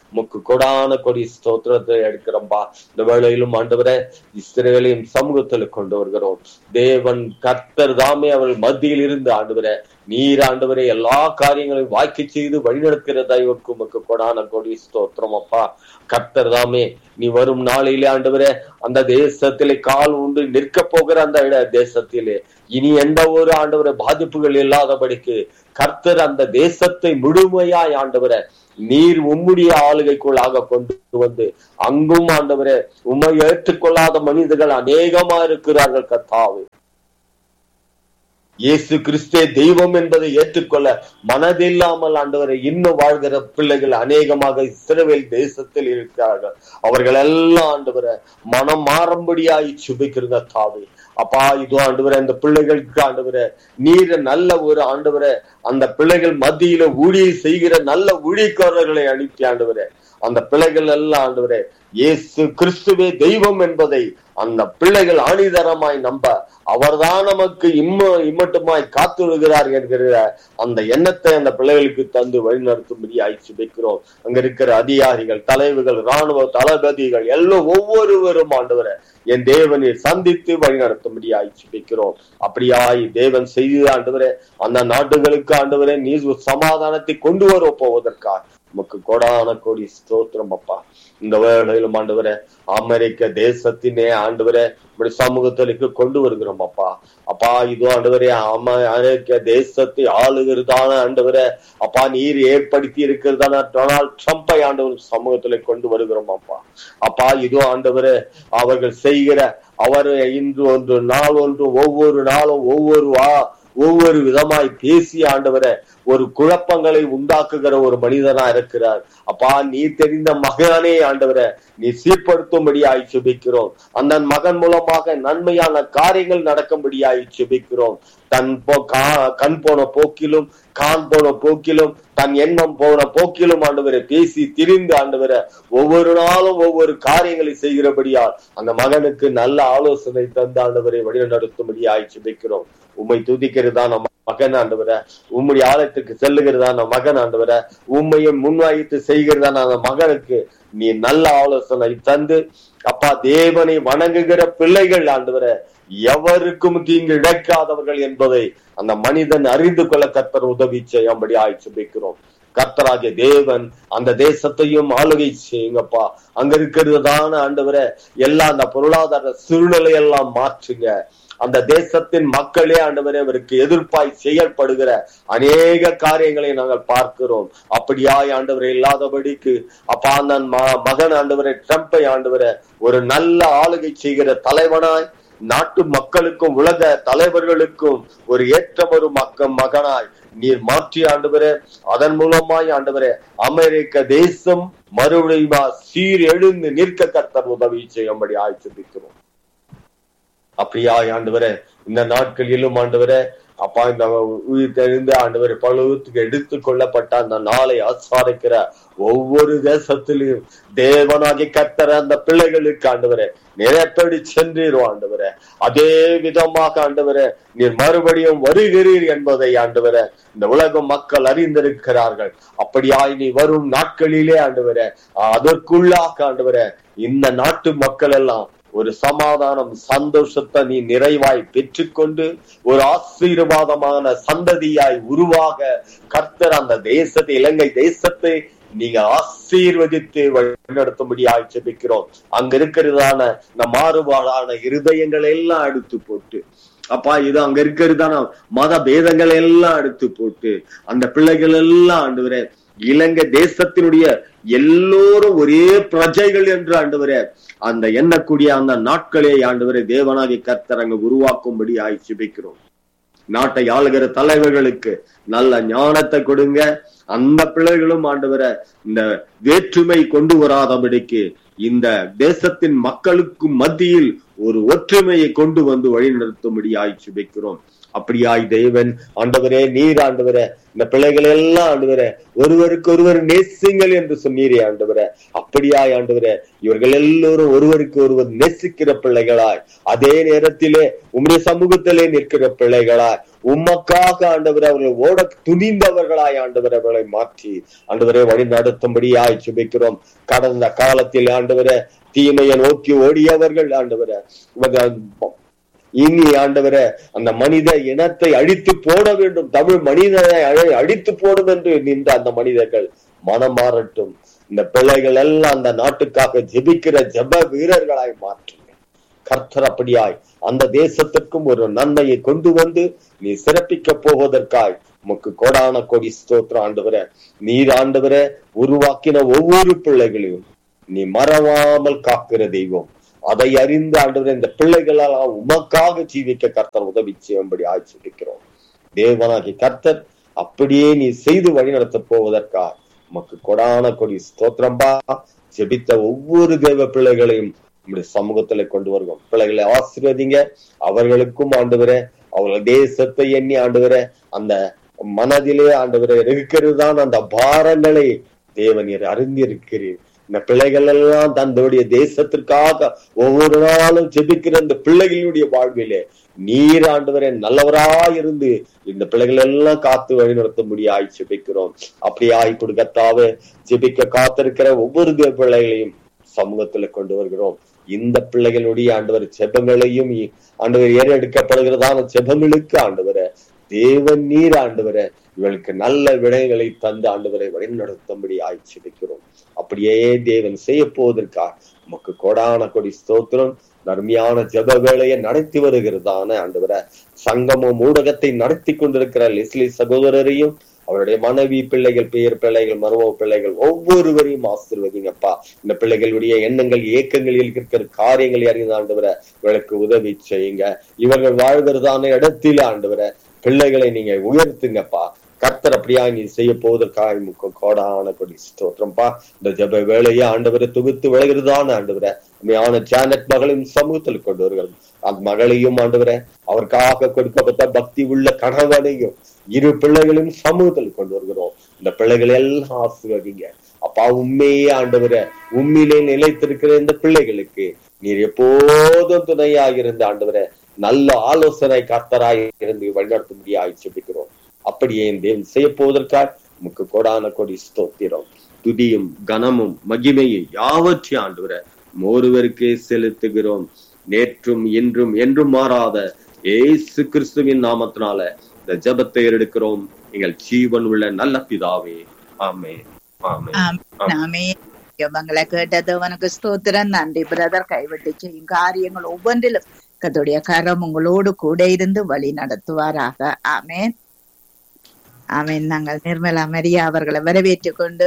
உமக்கு கொடான கொடி ஸ்தோத்திரத்தை எடுக்கிறோம்பா. இந்த வேளையிலும் ஆண்டவரே இஸ்ரவேலின் சமூகத்தில் கொண்டு வருகிறோம். தேவன் கர்த்தர் தாமே அவர்கள் மத்தியில் இருந்து ஆண்டவரே நீர் ஆண்டவரே எல்லா காரியங்களையும் வாய்க்கு செய்து வழிநடத்துகிற தெய்வக்கு உமக்கு கொடான கொடி ஸ்தோத்திரம் அப்பா. கர்த்தர் தாமே நீ வரும் நாளிலே ஆண்டவரே அந்த தேசத்திலே கால் உண்டு நிற்க போகிற அந்த தேசத்திலே இனி எந்த ஒரு ஆண்டவரை பாதிப்புகள் இல்லாதபடிக்கு கர்த்தர் அந்த தேசத்தை முழுமையாய் ஆண்டவரை நீர் உம்முடைய ஆளுகைக்குள்ளாக கொண்டு வந்து அங்கும் ஆண்டவரே உம்மை ஏற்றுக்கொள்ளாத மனிதர்கள் அநேகமா இருக்கிறார்கள் கர்த்தாவே. இயேசு கிறிஸ்தே தெய்வம் என்பதை ஏற்றுக்கொள்ள மனதில்லாமல் ஆண்டவரை இன்னும் வாழ்கிற பிள்ளைகள் அநேகமாக இஸ்ரவேல் தேசத்தில் இருக்கிறார்கள். அவர்கள் எல்லாம் ஆண்டவரை மனம் மாறும்படியாய் சுபிக்கிறத தாவே அப்பா. இதோ ஆண்டவரை அந்த பிள்ளைகளுக்கு ஆண்டவரை நீர் நல்ல ஒரு ஆண்டவரை அந்த பிள்ளைகள் மத்தியில ஊழியை செய்கிற நல்ல ஊழியக்காரர்களை அனுப்பி ஆண்டவரை அந்த பிள்ளைகள் எல்லாம் ஆண்டவரே இயேசு கிறிஸ்துவே தெய்வம் என்பதை அந்த பிள்ளைகள் ஆணிதரமாய் நம்ப அவர்தான் நமக்கு இம்மட்டுமாய் காத்துழுகிறார் என்கிற அந்த எண்ணத்தை அந்த பிள்ளைகளுக்கு தந்து வழிநடத்தும்படியாய் சுபிக்கிறோம். அங்க இருக்கிற அதிகாரிகள், தலைவர்கள், இராணுவ தளபதிகள் எல்லாம் ஒவ்வொருவரும் ஆண்டவரை என் தேவனை சந்தித்து வழிநடத்தும்படியாய் சுபிக்கிறோம். அப்படியாய் தேவன் செய்து ஆண்டவரே அந்த நாடுகளுக்கு ஆண்டவரே நீர் சமாதானத்தை கொண்டு வர போவதற்காக உமக்கு கோடான கோடி ஸ்தோத்திரம் அப்பா. இந்த வேளையிலும் ஆண்டவரே அமெரிக்க தேசத்தினே ஆண்டவரே இப்படி சமூகத்திற்கு கொண்டு வருகிறோம் அப்பா. அப்பா இதோ ஆண்டவரே அமெரிக்க தேசத்தை ஆளுகிறதான ஆண்டவரே அப்பா நீர் ஏற்படுத்தி இருக்கிறதான டொனால்ட் ட்ரம்பை ஆண்டவர் சமூகத்திலே கொண்டு வருகிறோம் அப்பா. அப்பா இதோ ஆண்டவரே அவர்கள் செய்கிற அவர் இன்று ஒன்று நாள் ஒன்று ஒவ்வொரு நாளும் ஒவ்வொரு விதமாய் பேசி ஆண்டவரை ஒரு குழப்பங்களை உண்டாக்குகிற ஒரு மனிதனா இருக்கிறார் அப்பா. நீ தெரிந்த மகனே ஆண்டவரை நீ சீர்படுத்தும்படியாய் சுபிக்கிறோம். அந்த மகன் மூலமாக நன்மையான காரியங்கள் நடக்கும்படியாய் சுபிக்கிறோம். கண் போன போக்கிலும் கான் போன போக்கிலும் தன் எண்ணம் போன போக்கிலும் ஆண்டவரை பேசி திரிந்து ஆண்டவரை ஒவ்வொரு நாளும் ஒவ்வொரு காரியங்களை செய்கிறபடியால் அந்த மகனுக்கு நல்ல ஆலோசனை தந்து ஆண்டவரை வழிநடத்தும்படியாய் சுபிக்கிறோம். உம்மை துதிக்கிறதா நம்ம மகன் ஆண்டவரை, உம்முடைய ஆலயத்துக்கு செல்லுகிறதா நம்ம மகன் ஆண்டவரை, உண்மையை முன்வாய்த்து செய்கிறதான அந்த மகனுக்கு நீ நல்ல ஆலோசனை தந்து அப்பா தேவனை வணங்குகிற பிள்ளைகள் ஆண்டவரை எவருக்கும் தீங்கு இழைக்காதவர்கள் என்பதை அந்த மனிதன் அறிந்து கொள்ள கர்த்தர் உதவி செய்யும்படி ஆய்ச்சிக்கிறோம். கர்த்தராகிய தேவன் அந்த தேசத்தையும் ஆளுகை செய்யுங்கப்பா. அங்க இருக்கிறதான ஆண்டவரை எல்லாம் அந்த பொருளாதார சூழ்நிலை எல்லாம் மாற்றுங்க. அந்த தேசத்தின் மக்களே ஆண்டவரே அவருக்கு எதிர்ப்பாய் செயல்படுகிற அநேக காரியங்களை நாங்கள் பார்க்கிறோம். அப்படியாய் ஆண்டவரை இல்லாதபடிக்கு அப்பா அந்த மகன் ஆண்டவரை ட்ரம்பை ஆண்டவரை ஒரு நல்ல ஆளுகை செய்கிற தலைவனாய் நாட்டு மக்களுக்கும் உலக தலைவர்களுக்கும் ஒரு ஏற்ற ஒரு மகனாய் நீர் மாற்றி ஆண்டவரே அதன் மூலமாய் ஆண்டவரே அமெரிக்க தேசம் மறுபடியும் சீர் எழுந்து நிற்க கர்த்தர் உதவி செய்யும்படி ஆய்ச்சிக்கிறோம். அப்படியாய் ஆண்டவரே இந்த நாட்களிலும் ஆண்டவரே அப்பா இந்த உயிர் தெரிந்து ஆண்டவரை பழுவத்துக்கு எடுத்துக் கொள்ளப்பட்ட அந்த நாளை ஆசாரிக்கிற ஒவ்வொரு தேசத்திலும் தேவனாகி கர்த்தர் அந்த பிள்ளைகளுக்கு ஆண்டவரே நிரப்படி சென்றீரோ ஆண்டவரே. அதே விதமாக ஆண்டவரே நீர் மறுபடியும் வருகிறீர் என்பதை ஆண்டவரே இந்த உலக மக்கள் அறிந்திருக்கிறார்கள். அப்படியாய் நீ வரும் நாட்களிலே ஆண்டவரே அதற்குள்ளாக ஆண்டவரே இந்த நாட்டு மக்கள் எல்லாம் ஒரு சமாதானம் சந்தோஷத்தை நீ நிறைவாய் பெற்றுக்கொண்டு ஒரு ஆசீர்வாதமான சந்ததியாய் உருவாக கர்த்தர் அந்த தேசத்தை இலங்கை தேசத்தை நீங்க ஆசீர்வதித்து வழிநடத்தும்படி ஆட்சேபிக்கிறோம். அங்க இருக்கிறதான இந்த மாறுபாடான இருதயங்களை எல்லாம் எடுத்து போட்டு அப்பா இது அங்க இருக்கிறதான மத பேதங்களை எல்லாம் எடுத்து போட்டு அந்த பிள்ளைகள் எல்லாம் ஆண்டவரே இலங்கை தேசத்தினுடைய எல்லோரும் ஒரே பிரஜைகள் என்று ஆண்டவரே அந்த எண்ணக்கூடிய அந்த நாட்களே ஆண்டவரே தேவனாகி கர்த்தர் அங்க உருவாக்கும்படி ஆய்ச்சிபிக்கிறோம். நாட்டை ஆளுகிற தலைவர்களுக்கு நல்ல ஞானத்தை கொடுங்க. அந்த பிள்ளைகளும் ஆண்டவரை இந்த வேற்றுமை கொண்டு வராதபடிக்கு இந்த தேசத்தின் மக்களுக்கு மத்தியில் ஒரு ஒற்றுமையை கொண்டு வந்து வழிநடத்தும்படி ஆய்ச்சிபிக்கிறோம். அப்படியாய் தேவன் ஆண்டவரே நீர் ஆண்டவரே இந்த பிள்ளைகள் எல்லாம் ஆண்டவரே ஒருவருக்கு ஒருவர் நேசிங்கள் என்று சொன்னீரே ஆண்டவரே. அப்படியாய் ஆண்டவரே இவர்கள் எல்லோரும் ஒருவருக்கு ஒருவர் நேசிக்கிற பிள்ளைகளாய் அதே நேரத்திலே உம்முடைய சமூகத்திலே நிற்கிற பிள்ளைகளாய் உமக்காக ஆண்டவரே அவர்கள் ஓட துணிந்தவர்களாய் ஆண்டவரே அவர்களை மாற்றி ஆண்டவரே வழி நடத்தும்படியாய் ஜெபிக்கிறோம். கடந்த காலத்தில் ஆண்டவரே தீமையை நோக்கி ஓடியவர்கள் ஆண்டவரே இனி ஆண்டவரே அந்த மனித இனத்தை அழித்து போட வேண்டும், தமிழ் மனிதனை அழித்து போடும் என்று நின்ற அந்த மனிதர்கள் மனம் மாறட்டும். இந்த பிள்ளைகள் எல்லாம் அந்த நாட்டுக்காக ஜெபிக்கிற ஜெப வீரர்களாய் மாற்றுங்க கர்த்தர். அப்படியாய் அந்த தேசத்திற்கும் ஒரு நன்மையை கொண்டு வந்து நீ சிறப்பிக்க போவதற்காய் உமக்கு கோடான கோடி ஸ்தோத்திரம் ஆண்டவரே. நீர் ஆண்டவரே உருவாக்கின ஒவ்வொரு பிள்ளைகளையும் நீ மறவாமல் காக்கிற தெய்வம். அதை அறிந்து ஆண்டவரே இந்த பிள்ளைகளால் உமக்காக ஜீவிக்க கர்த்தர் உதவி செய்யும்படி ஆட்சிக்கிறோம். தேவனாகி கர்த்தர் அப்படியே நீ செய்து வழி நடத்த போவதற்காக உமக்கு கொடான கொடி ஸ்தோத்திரம்பா. ஜெபித்த ஒவ்வொரு தேவ பிள்ளைகளையும் நம்முடைய சமூகத்துல கொண்டு வருவோம். பிள்ளைகளை ஆசீர்வதிங்க. அவர்களுக்கும் ஆண்டவரே அவர்கள் தேசத்தை எண்ணி ஆண்டவரே அந்த மனதிலே ஆண்டவரே இருக்கிறது தான் அந்த பாரங்களை தேவனீர் அறிந்திருக்கிறீர். இந்த பிள்ளைகள் எல்லாம் தன்னுடைய தேசத்திற்காக ஒவ்வொரு நாளும் ஜெபிக்கிற இந்த பிள்ளைகளுடைய வாழ்விலே நீர் ஆண்டவரே நல்லவராயிருந்து இந்த பிள்ளைகள் எல்லாம் காத்து வழி நடத்த முடியாய் ஜெபிக்கிறோம். அப்படி ஆய் கொடுக்கத்தாவே ஜெபிக்க காத்திருக்கிற ஒவ்வொரு பிள்ளைகளையும் சமூகத்துல கொண்டு வருகிறோம். இந்த பிள்ளைகளுடைய ஆண்டவர் ஜெபங்களையும் ஆண்டவர் ஏறெடுக்கப்படுகிறதான ஜெபங்களுக்கு ஆண்டவரை தேவன் நீர் ஆண்டவரை இவளுக்கு நல்ல விடயங்களை தந்து ஆண்டவரை வழிநடத்தும்படி ஆய்ச்சிக்கிறோம். அப்படியே தேவன் செய்ய போவதற்காக நமக்கு கோடான கொடி ஸ்தோத்திரம். நர்மையான ஜெப வேலையை நடத்தி வருகிறதான ஆண்டவரை சங்கமம் ஊடகத்தை நடத்தி கொண்டிருக்கிற லெஸ்லி சகோதரரையும் அவருடைய மனைவி பிள்ளைகள் பேர் பிள்ளைகள் மரும பிள்ளைகள் ஒவ்வொருவரையும் ஆசீர்வதிங்கப்பா. இந்த பிள்ளைகளுடைய எண்ணங்கள் இயக்கங்களில் இருக்கிற காரியங்களை அறிந்த ஆண்டவரை இவளுக்கு உதவி செய்யுங்க. இவர்கள் வாழ்கிறதான இடத்தில ஆண்டவரை பிள்ளைகளை நீங்க உயர்த்துங்கப்பா. கர்த்தர் அப்படியா நீ செய்ய போவதற்காக கோடான கொடி ஸ்தோத்திரம்பா. இந்த ஜெப வேலையை ஆண்டவரை தொகுத்து விளைகிறதான ஆண்டவரை உண்மையான ஜானட் மகளையும் சமூகத்தில் கொண்டு வருகிறது. அந்த மகளையும் ஆண்டவரை அவருக்காக கொடுக்கப்பட்ட பக்தி உள்ள கணவனையும் இரு பிள்ளைகளையும் சமூகத்தில் கொண்டு வருகிறோம். இந்த பிள்ளைகளை எல்லாம் ஆசீர்வதிங்க அப்பா. உண்மையே ஆண்டவரை உண்மையிலே நிலைத்திருக்கிற இந்த பிள்ளைகளுக்கு நீர் எப்போதும் துணையாக இருந்த ஆண்டவரை நல்ல ஆலோசனை கர்த்தராய் இருந்து வழிநடத்தும்படியாய் ஜெபிக்கிறோம். அப்படியே தேவன் செய்ய போவதற்காக நமக்கு கோடான கொடி ஸ்தோத்திரம். துதியும் கனமும் மகிமையை யாவற்றையும் ஆண்டவரை ஒருவருக்கே செலுத்துகிறோம். நேற்றும் இன்றும் என்றும் மாறாத இயேசு கிறிஸ்துவின் நாமத்தினால இந்த ஜெபத்தை எடுக்கிறோம் எங்கள் ஜீவன் உள்ள நல்ல பிதாவே. ஆமென். ஜெபங்களை கேட்டது உனக்கு ஸ்தோத்திரம். நன்றி பிரதர். கைவிட்டு செய்யும் காரியங்கள் ஒவ்வொன்றிலும் கர்த்தருடைய கரம் உங்களோடு கூட இருந்து வழி நடத்துவாராக. ஆமென். ஆமென். நாங்கள் நிர்மலா மரியா அவர்களை வரவேற்றுக் கொண்டு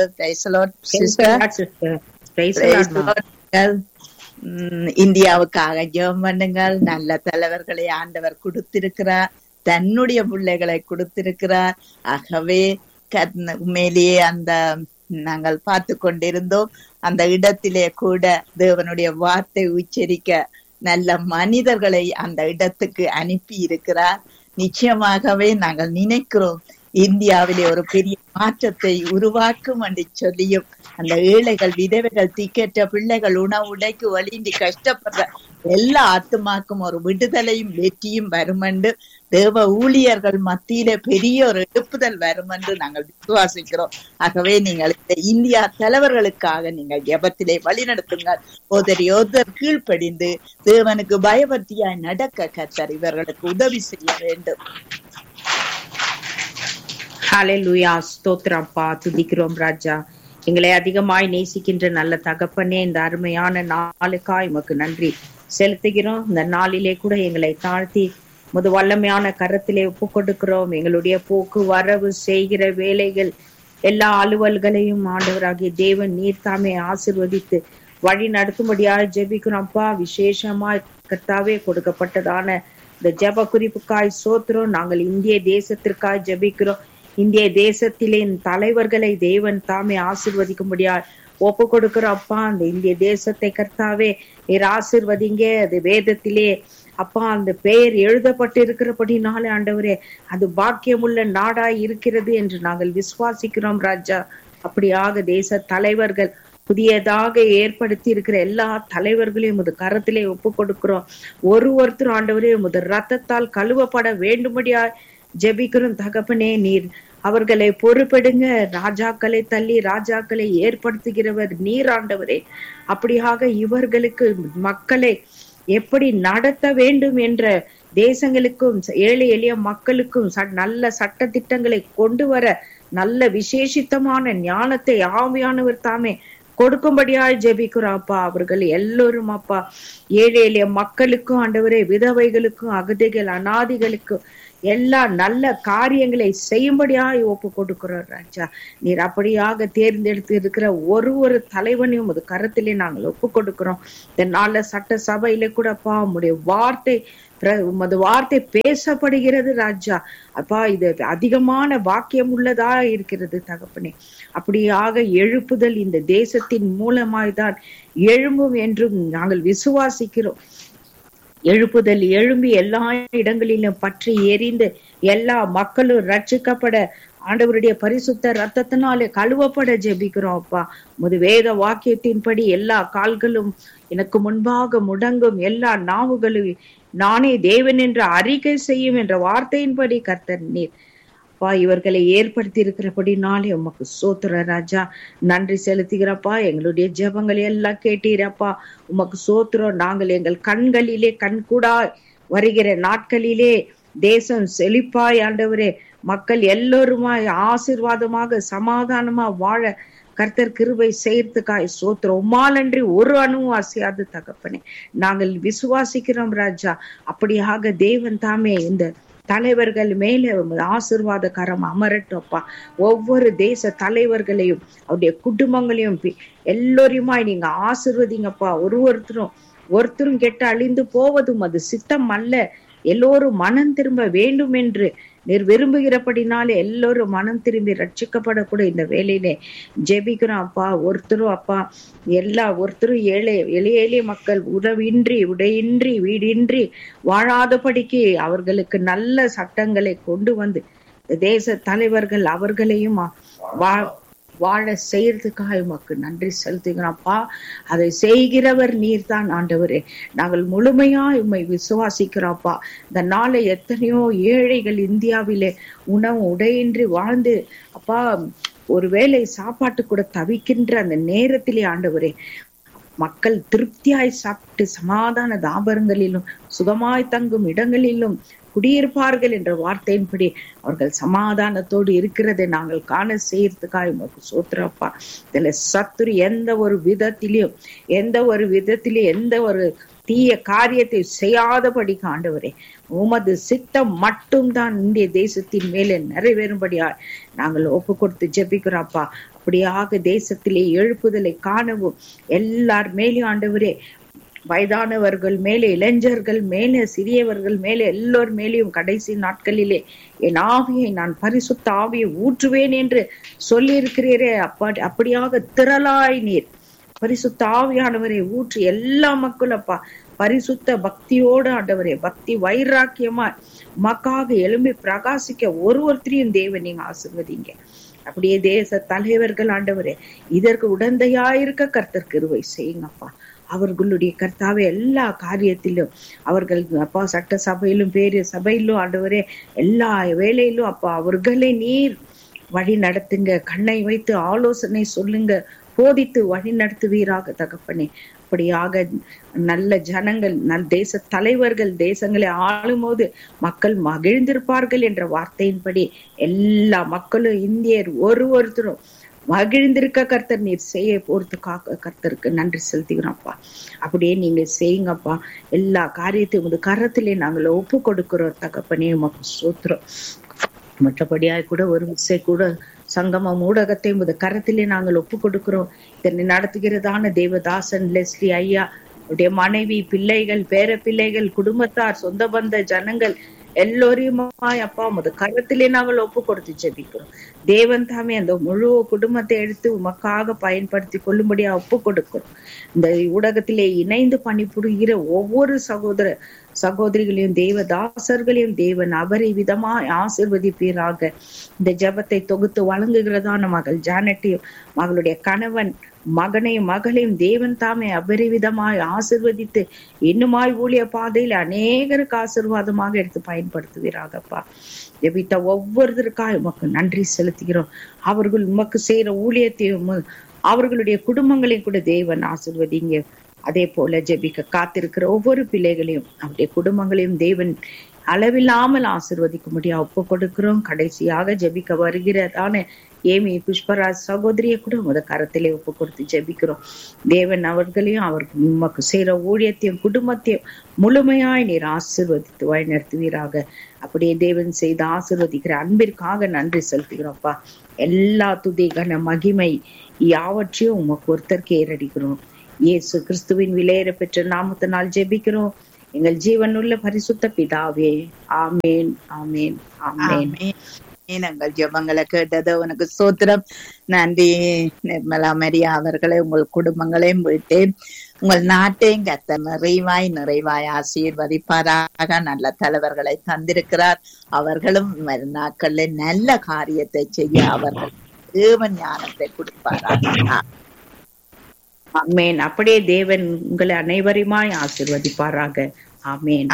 இந்தியாவுக்காக ஜெபம் பண்ணுங்கள். நல்ல தலைவர்களை ஆண்டவர் கொடுத்திருக்கிறார், தன்னுடைய பிள்ளைகளை கொடுத்திருக்கிறார். ஆகவே உண்மையிலேயே அந்த நாங்கள் பார்த்து கொண்டிருந்தோம், அந்த இடத்திலே கூட தேவனுடைய வார்த்தை உச்சரிக்க நல்ல மனிதர்களை அந்த இடத்துக்கு அனுப்பி இருக்கிறார். நிச்சயமாகவே நாங்கள் நினைக்கிறோம் இந்தியாவிலே ஒரு பெரிய மாற்றத்தை உருவாக்கும் என்று சொல்லியும் அந்த ஏழைகள், விதவைகள், திக்கற்ற பிள்ளைகள், உணவு உடைக்கு வழிந்தி கஷ்டப்படுற எல்லா ஆத்துமாக்கும் ஒரு விடுதலையும் வெற்றியும் வரும் என்று தேவ ஊழியர்கள் மத்தியில பெரிய ஒரு எழுப்புதல் வரும் என்று நாங்கள் விசுவாசிக்கிறோம். ஆகவே நீங்கள் இந்த இந்தியா தலைவர்களுக்காக நீங்கள் ஜெபத்திலே வழி நடத்துங்கள். ஒருத்தர் கீழ்ப்படிந்து தேவனுக்கு பயபக்தியாய் நடக்க கர்த்தர் இவர்களுக்கு உதவி செய்ய வேண்டும். ஹல்லேலூயா. ஸ்தோத்திரப்பா, துதிக்கிறோம் ராஜா. எங்களை அதிகமாய் நேசிக்கின்ற நல்ல தகப்பனே, இந்த அருமையான நாளுக்காய் உமக்கு நன்றி செலுத்துகிறோம். இந்த நாளிலே கூட எங்களை தாழ்த்தி முது வல்லமையான கரத்திலே ஒப்பு கொடுக்கிறோம். எங்களுடைய போக்கு வரவு செய்கிற வேலைகள் எல்லா அலுவல்களையும் ஆண்டவராகிய தேவன் நீர் தாமே ஆசீர்வதித்து வழி நடத்தும்படியாக ஜெபிக்கிறோம் அப்பா. விசேஷமாய் கர்த்தாவே கொடுக்கப்பட்டதான இந்த ஜெப குறிப்புக்காய் சோத்திரம். நாங்கள் இந்திய தேசத்திற்காய் ஜெபிக்கிறோம். இந்திய தேசத்திலே தலைவர்களை தேவன் தாமே ஆசீர்வதிக்கும்படியா ஒப்பு கொடுக்கிறோம் அப்பா. அந்த இந்திய தேசத்தை கர்த்தாவே நீர் ஆசீர்வதிங்க. அது வேதத்திலே அப்பா அந்த பெயர் எழுதப்பட்டு இருக்கிறபடினாலே ஆண்டவரே அது பாக்கியமுள்ள நாடாய் இருக்கிறது என்று நாங்கள் விசுவாசிக்கிறோம் ராஜா. அப்படியாக தேச தலைவர்கள் புதியதாக ஏற்படுத்தி இருக்கிற எல்லா தலைவர்களையும் உமது கரத்திலே ஒப்பு கொடுக்கிறோம். ஒருத்தரும் ஆண்டவரே உமது ரத்தத்தால் கழுவப்பட வேண்டும்படியா ஜெபிக்கிறோம் தகப்பனே. நீர் அவர்களை பொறுப்பெடுங்க. ராஜாக்களை தள்ளி ராஜாக்களை ஏற்படுத்துகிறவர் நீர் ஆண்டவரே. அப்படியாக இவர்களுக்கு மக்களை எப்படி நடத்த வேண்டும் என்ற தேசங்களுக்கும் ஏழை எளிய மக்களுக்கும் நல்ல சட்ட திட்டங்களை கொண்டு வர நல்ல விசேஷித்தமான ஞானத்தை ஆவியானவர் தாமே கொடுக்கும்படியாய் ஜெபிக்கிறோம் அப்பா. அவர்கள் எல்லோரும் அப்பா ஏழை எளிய மக்களுக்கும் ஆண்டவரே, விதவைகளுக்கும் அகதிகள் அநாதிகளுக்கும் எல்லா நல்ல காரியங்களை செய்யும்படியாய் ஒப்பு கொடுக்கிறோம் ராஜா. நீர் அப்படியாக தேர்ந்தெடுத்து இருக்கிற ஒரு தலைவனையும் உமது கரத்திலே நாங்கள் ஒப்பு கொடுக்கிறோம். இந்த நாள்ல சட்ட சபையில கூட அப்பா உம்முடைய உமது வார்த்தை பேசப்படுகிறது ராஜா. அப்பா இது அதிகமான வாக்கியம் உள்ளதா இருக்கிறது தகப்பனே. அப்படியாக எழுப்புதல் இந்த தேசத்தின் மூலமாய்தான் எழும்பும் என்றும் நாங்கள் விசுவாசிக்கிறோம். எழுப்புதல் எழும்பி எல்லா இடங்களிலும் பற்றி எரிந்து எல்லா மக்களும் ரட்சிக்கப்பட ஆண்டவருடைய பரிசுத்த ரத்தத்தினாலே கழுவப்பட ஜெபிக்கிறோம் அப்பா. முது வேத வாக்கியத்தின்படி எல்லா கால்களும் எனக்கு முன்பாக முடங்கும், எல்லா நாவுகளும் நானே தேவன் என்று அறிக்கை செய்யும் என்ற வார்த்தையின்படி கர்த்தர் நீர் இவர்களை ஏற்படுத்தி இருக்கிறபடினாலே உமக்கு சோத்திர ராஜா. நன்றி செலுத்துகிறப்பா. எங்களுடைய ஜெபங்களை எல்லாம் கேட்டீரப்பா. உமக்கு சோத்திரம். நாங்கள் எங்கள் கண்களிலே கண்கூடா வருகிற நாட்களிலே தேசம் செழிப்பாய் ஆண்டவரே, மக்கள் எல்லோருமாய் ஆசீர்வாதமாக சமாதானமா வாழ கர்த்தர் கிருபை செய்யறதுக்காய் சோத்திரம். உம்மாலன்றி ஒரு அணுவும் அசையாது தகப்பனே. நாங்கள் விசுவாசிக்கிறோம் ராஜா. அப்படியாக தேவன் தாமே இந்த தலைவர்கள் மேல ஆசீர்வாத கரம் அமரட்டப்பா. ஒவ்வொரு தேச தலைவர்களையும் அவருடைய குடும்பங்களையும் எல்லோரையுமாய் நீங்க ஆசீர்வதிங்கப்பா. ஒருத்தரும் கெட்டு அழிந்து போவதும் அது சித்தம் அல்ல. எல்லோரும் மனம் திரும்ப வேண்டும் என்று நீர் விரும்புகிறபடினாலே எல்லோரும் மனம் திரும்பி ரட்சிக்கப்படக்கூடிய இந்த வேலையிலே ஜெபிக்கிறோம் அப்பா. ஒருத்தரும் எளிய மக்கள் உடையின்றி வீடின்றி வாழாதபடிக்கு அவர்களுக்கு நல்ல சட்டங்களை கொண்டு வந்து தேச தலைவர்கள் அவர்களையும் வாழ செய்யறதுக்காக உமக்கு நன்றி செலுத்துகிறோம்ப்பா. அதை செய்கிறவர் நீர் தான் ஆண்டவரே. நாங்கள் முழுமையா உம்மை விசுவாசிக்கிறோம்ப்பா. இந்த நாளை எத்தனையோ ஏழைகள் இந்தியாவிலே உணவு உடையின்றி வாழ்ந்து அப்பா ஒருவேளை சாப்பாட்டு கூட தவிக்கின்ற அந்த நேரத்திலே ஆண்டவரே மக்கள் திருப்தியாய் சாப்பிட்டு சமாதான தாபரங்களிலும் சுகமாய் தங்கும் இடங்களிலும் குடியிருப்பார்கள் என்ற வார்த்தையின்படி அவர்கள் சமாதானத்தோடு இருக்கிறதை நாங்கள் காண செய்யறதுக்காக உமக்கு சோத்திரப்பா. இதுல சத்துரு எந்த ஒரு விதத்திலையும் எந்த ஒரு தீய காரியத்தை செய்யாதபடி ஆண்டவரே உமது சித்தம் மட்டும்தான் இந்திய தேசத்தின் மேலே நிறைவேறும்படியா நாங்கள் ஒப்பு கொடுத்து ஜெபிக்கிறோம்ப்பா. அப்படியாக தேசத்திலே எழுப்புதலை காணவும் எல்லார் மேலேயும் ஆண்டவரே, வயதானவர்கள் மேலே, இளைஞர்கள் மேலே, சிறியவர்கள் மேலே, எல்லோர் மேலேயும் கடைசி நாட்களிலே என் ஆவியை நான் பரிசுத்த ஆவியை ஊற்றுவேன் என்று சொல்லி இருக்கிறீரே. அப்படியாக திரளாய் நீர் பரிசுத்த ஆவியானவரை ஊற்றி எல்லா மக்களும் அப்பா பரிசுத்த பக்தியோடு ஆண்டவரே, பக்தி வைராக்கியமா மக்காக எழும்பி பிரகாசிக்க ஒருத்தரையும் தேவன் நீங்க ஆசீர்வதிங்க. அப்படியே தேச தலைவர்கள் ஆண்டவரே இதற்கு உடந்தையாயிருக்க கர்த்தர் கிருபை செய்யுங்கப்பா. அவர்களுடைய கர்த்தாவே எல்லா காரியத்திலும் அவர்கள் அப்பா சட்ட சபையிலும் பேரு சபையிலும் ஆண்டவரே எல்லா வேலையிலும் அப்பா அவர்களை நீர் வழி நடத்துங்க. கண்ணை வைத்து ஆலோசனை சொல்லுங்க, போதித்து வழி நடத்துவீராக தகப்பனே. அப்படியாக நல்ல ஜனங்கள் தேச தலைவர்கள் தேசங்களை ஆளும் போது மக்கள் மகிழ்ந்திருப்பார்கள் என்ற வார்த்தையின்படி எல்லா மக்களும் இந்தியர் ஒருத்தரும் மகிழ்ந்திருக்க கர்த்தர் நீர் செய்ய போறதுக்காக கர்த்தருக்கு நன்றி செலுத்துகிறோம்ப்பா. அப்படியே நீங்க செய்யுங்கப்பா. எல்லா காரியத்தையும் உங்க கரத்திலே நாங்கள் ஒப்பு கொடுக்கிறோம் தகப்பனே, உமக்கு சோத்திரம். மற்றபடியாய் கூட ஒரு விசை கூட சங்கமம் ஊடகத்தை உங்க கரத்திலே நாங்கள் ஒப்பு கொடுக்கிறோம். இதனை நடத்துகிறதான தேவதாசன் லெஸ்லி ஐயா, அவருடைய மனைவி, பிள்ளைகள், பேர பிள்ளைகள், குடும்பத்தார், சொந்த பந்த ஜனங்கள் எல்லோரையுமாய் அப்பா உமது கரத்திலே நாங்கள் ஒப்பு கொடுத்து ஜெபிக்கிறோம். தேவன் தாமே அந்த முழு குடும்பத்தை எடுத்து உமக்காக பயன்படுத்தி கொள்ளும்படியா ஒப்பு கொடுக்கிறோம். இந்த ஊடகத்திலே இணைந்து பணிபுரிகிற ஒவ்வொரு சகோதர சகோதரிகளையும் தேவ தாசர்களையும் தேவன் அபரிவிதமாய் ஆசீர்வதிப்பீராக. இந்த ஜெபத்தை தொகுத்து வழங்குகிறதான மகள் ஜானட்டையும் மகளுடைய கணவன் மகனையும் மகளையும் தேவன் தாமே அபரிவிதமாய் ஆசீர்வதித்து இன்னுமாய் ஊழிய பாதையில் அநேகருக்கு ஆசீர்வாதமாக எடுத்து பயன்படுத்துவீராகப்பா. ஜெபித்த ஒவ்வொருத்தருக்காக உமக்கு நன்றி செலுத்துகிறோம். அவர்கள் உமக்கு செய்யற ஊழியத்தையும் அவர்களுடைய குடும்பங்களையும் கூட தேவன் ஆசீர்வதிங்க. அதே போல ஜெபிக்க காத்திருக்கிற ஒவ்வொரு பிள்ளைகளையும் அவருடைய குடும்பங்களையும் தேவன் அளவில்லாமல் ஆசீர்வதிக்க முடியும் ஒப்பு கொடுக்கிறோம். கடைசியாக ஜெபிக்க வருகிறதான ஏமி புஷ்பராஜ் சகோதரியை கூட உமது கரத்திலே ஒப்பு கொடுத்து ஜெபிக்கிறோம். தேவன் அவர்களையும் அவர்கள் உமக்கு செய்யற ஊழியத்தையும் குடும்பத்தையும் முழுமையாய் நீர் ஆசீர்வதித்து வழிநடத்துவீராக. அப்படியே தேவன் செய்து ஆசீர்வதிக்கிற அன்பிற்காக நன்றி செலுத்துகிறோம்ப்பா. எல்லா துதி கன மகிமை யாவற்றையும் உமக்கு ஒருத்தருக்கு ஏறடிக்கிறோம். இயேசு கிறிஸ்துவின் விலையேற பெற்ற நாமத்தினால் ஜெபிக்கிறோம் எங்கள் ஜீவனுள்ள பரிசுத்த பிதாவே. ஆமேன், ஆமேன், ஆமேன். எங்கள் ஜெபங்களை கேட்டது உனக்கு ஸ்தோத்திரம். நன்றி நிர்மலா மரியா அவர்களை உங்கள் குடும்பங்களையும் விட்டேன் உங்கள் நாட்டையும் கர்த்தர் நிறைவாய் ஆசீர்வதிப்பாராக. நல்ல தலைவர்களை தந்திருக்கிறார். அவர்களும் நாட்கள்ல நல்ல காரியத்தை செய்ய அவர்கள் தேவன் ஞானத்தை கொடுப்பாராக. ஆமேன். அப்படியே தேவன் உங்களை அனைவருமாய் ஆசீர்வதிப்பாராக. ஆமேன்,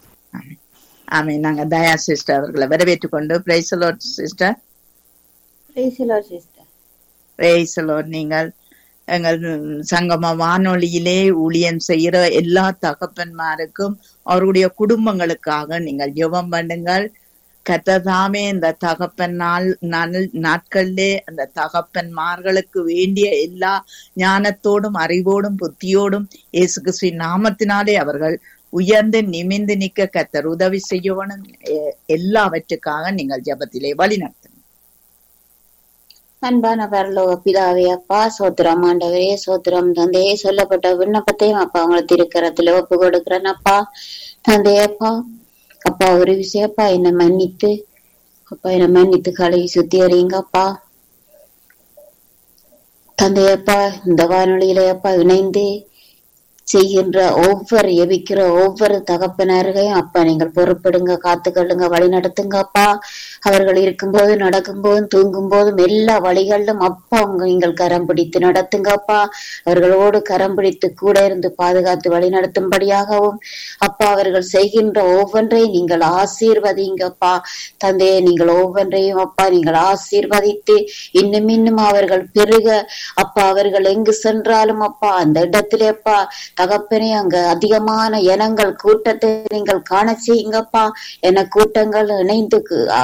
ஆமேன். நாங்க தயா சிஸ்டர் அவர்களை வரவேற்றுக் கொண்டு praise the Lord sister. Praise the Lord sister. Praise the Lord. நீங்கள் எங்கள் சங்கம வானொலியிலே ஊழியம் செய்கிற எல்லா தகப்பன்மாருக்கும் அவருடைய குடும்பங்களுக்காக நீங்கள் ஜெபம் பண்ணுங்கள். கர்த்தர் இந்த தகப்பன் நாட்களிலே அந்த தகப்பன்மார்களுக்கு வேண்டிய எல்லா ஞானத்தோடும் அறிவோடும் புத்தியோடும் இயேசு கிறிஸ்துவின் நாமத்தினாலே அவர்கள் உயர்ந்து நிமிர்ந்து நிற்க கர்த்தர் உதவி செய்யணும். எல்லாவற்றுக்காக நீங்கள் ஜெபத்திலே வழி நடத்துங்க. அன்பான பரலோக பிதாவே, அப்பா சோத்திரம். ஆண்டவரே சோத்திரம். தந்தையே, சொல்லப்பட்ட விண்ணப்பத்தையும் அப்பா உங்களை திருக்கரத்துல ஒப்பு கொடுக்கிறேன் அப்பா. தந்தையப்பா அப்பா ஒரு விஷயப்பா என்னை மன்னித்து கழுவி சுத்தி அறியுங்கப்பா. தந்தையப்பா இந்த வானொலியில அப்பா இணைந்து செய்கின்ற எபிக்கிற ஒவ்வொரு தகப்பனர்களையும் அப்பா நீங்கள் பொறுப்படுங்க, காத்துக்கொள்ளுங்க, வழி நடத்துங்க அப்பா. அவர்கள் இருக்கும்போது நடக்கும் போதும் தூங்கும் போதும் எல்லா வழிகளிலும் அப்பா நீங்கள் கரம் பிடித்து நடத்துங்க அப்பா. அவர்களோடு கரம் பிடித்து கூட இருந்து பாதுகாத்து வழி நடத்தும்படியாகவும் அப்பா அவர்கள் செய்கின்ற ஒவ்வொன்றையும் நீங்கள் ஆசீர்வதிங்கப்பா. தந்தையை நீங்கள் ஒவ்வொன்றையும் அப்பா நீங்கள் ஆசீர்வதித்து இன்னும் அவர்கள் பெருக அப்பா. அவர்கள் எங்கு சென்றாலும் அப்பா அந்த இடத்திலே அப்பா தகப்பனே அங்க அதிகமான இனங்கள் கூட்டத்தை நீங்கள் காண செய்யுங்கப்பா. என கூட்டங்கள் இணைந்து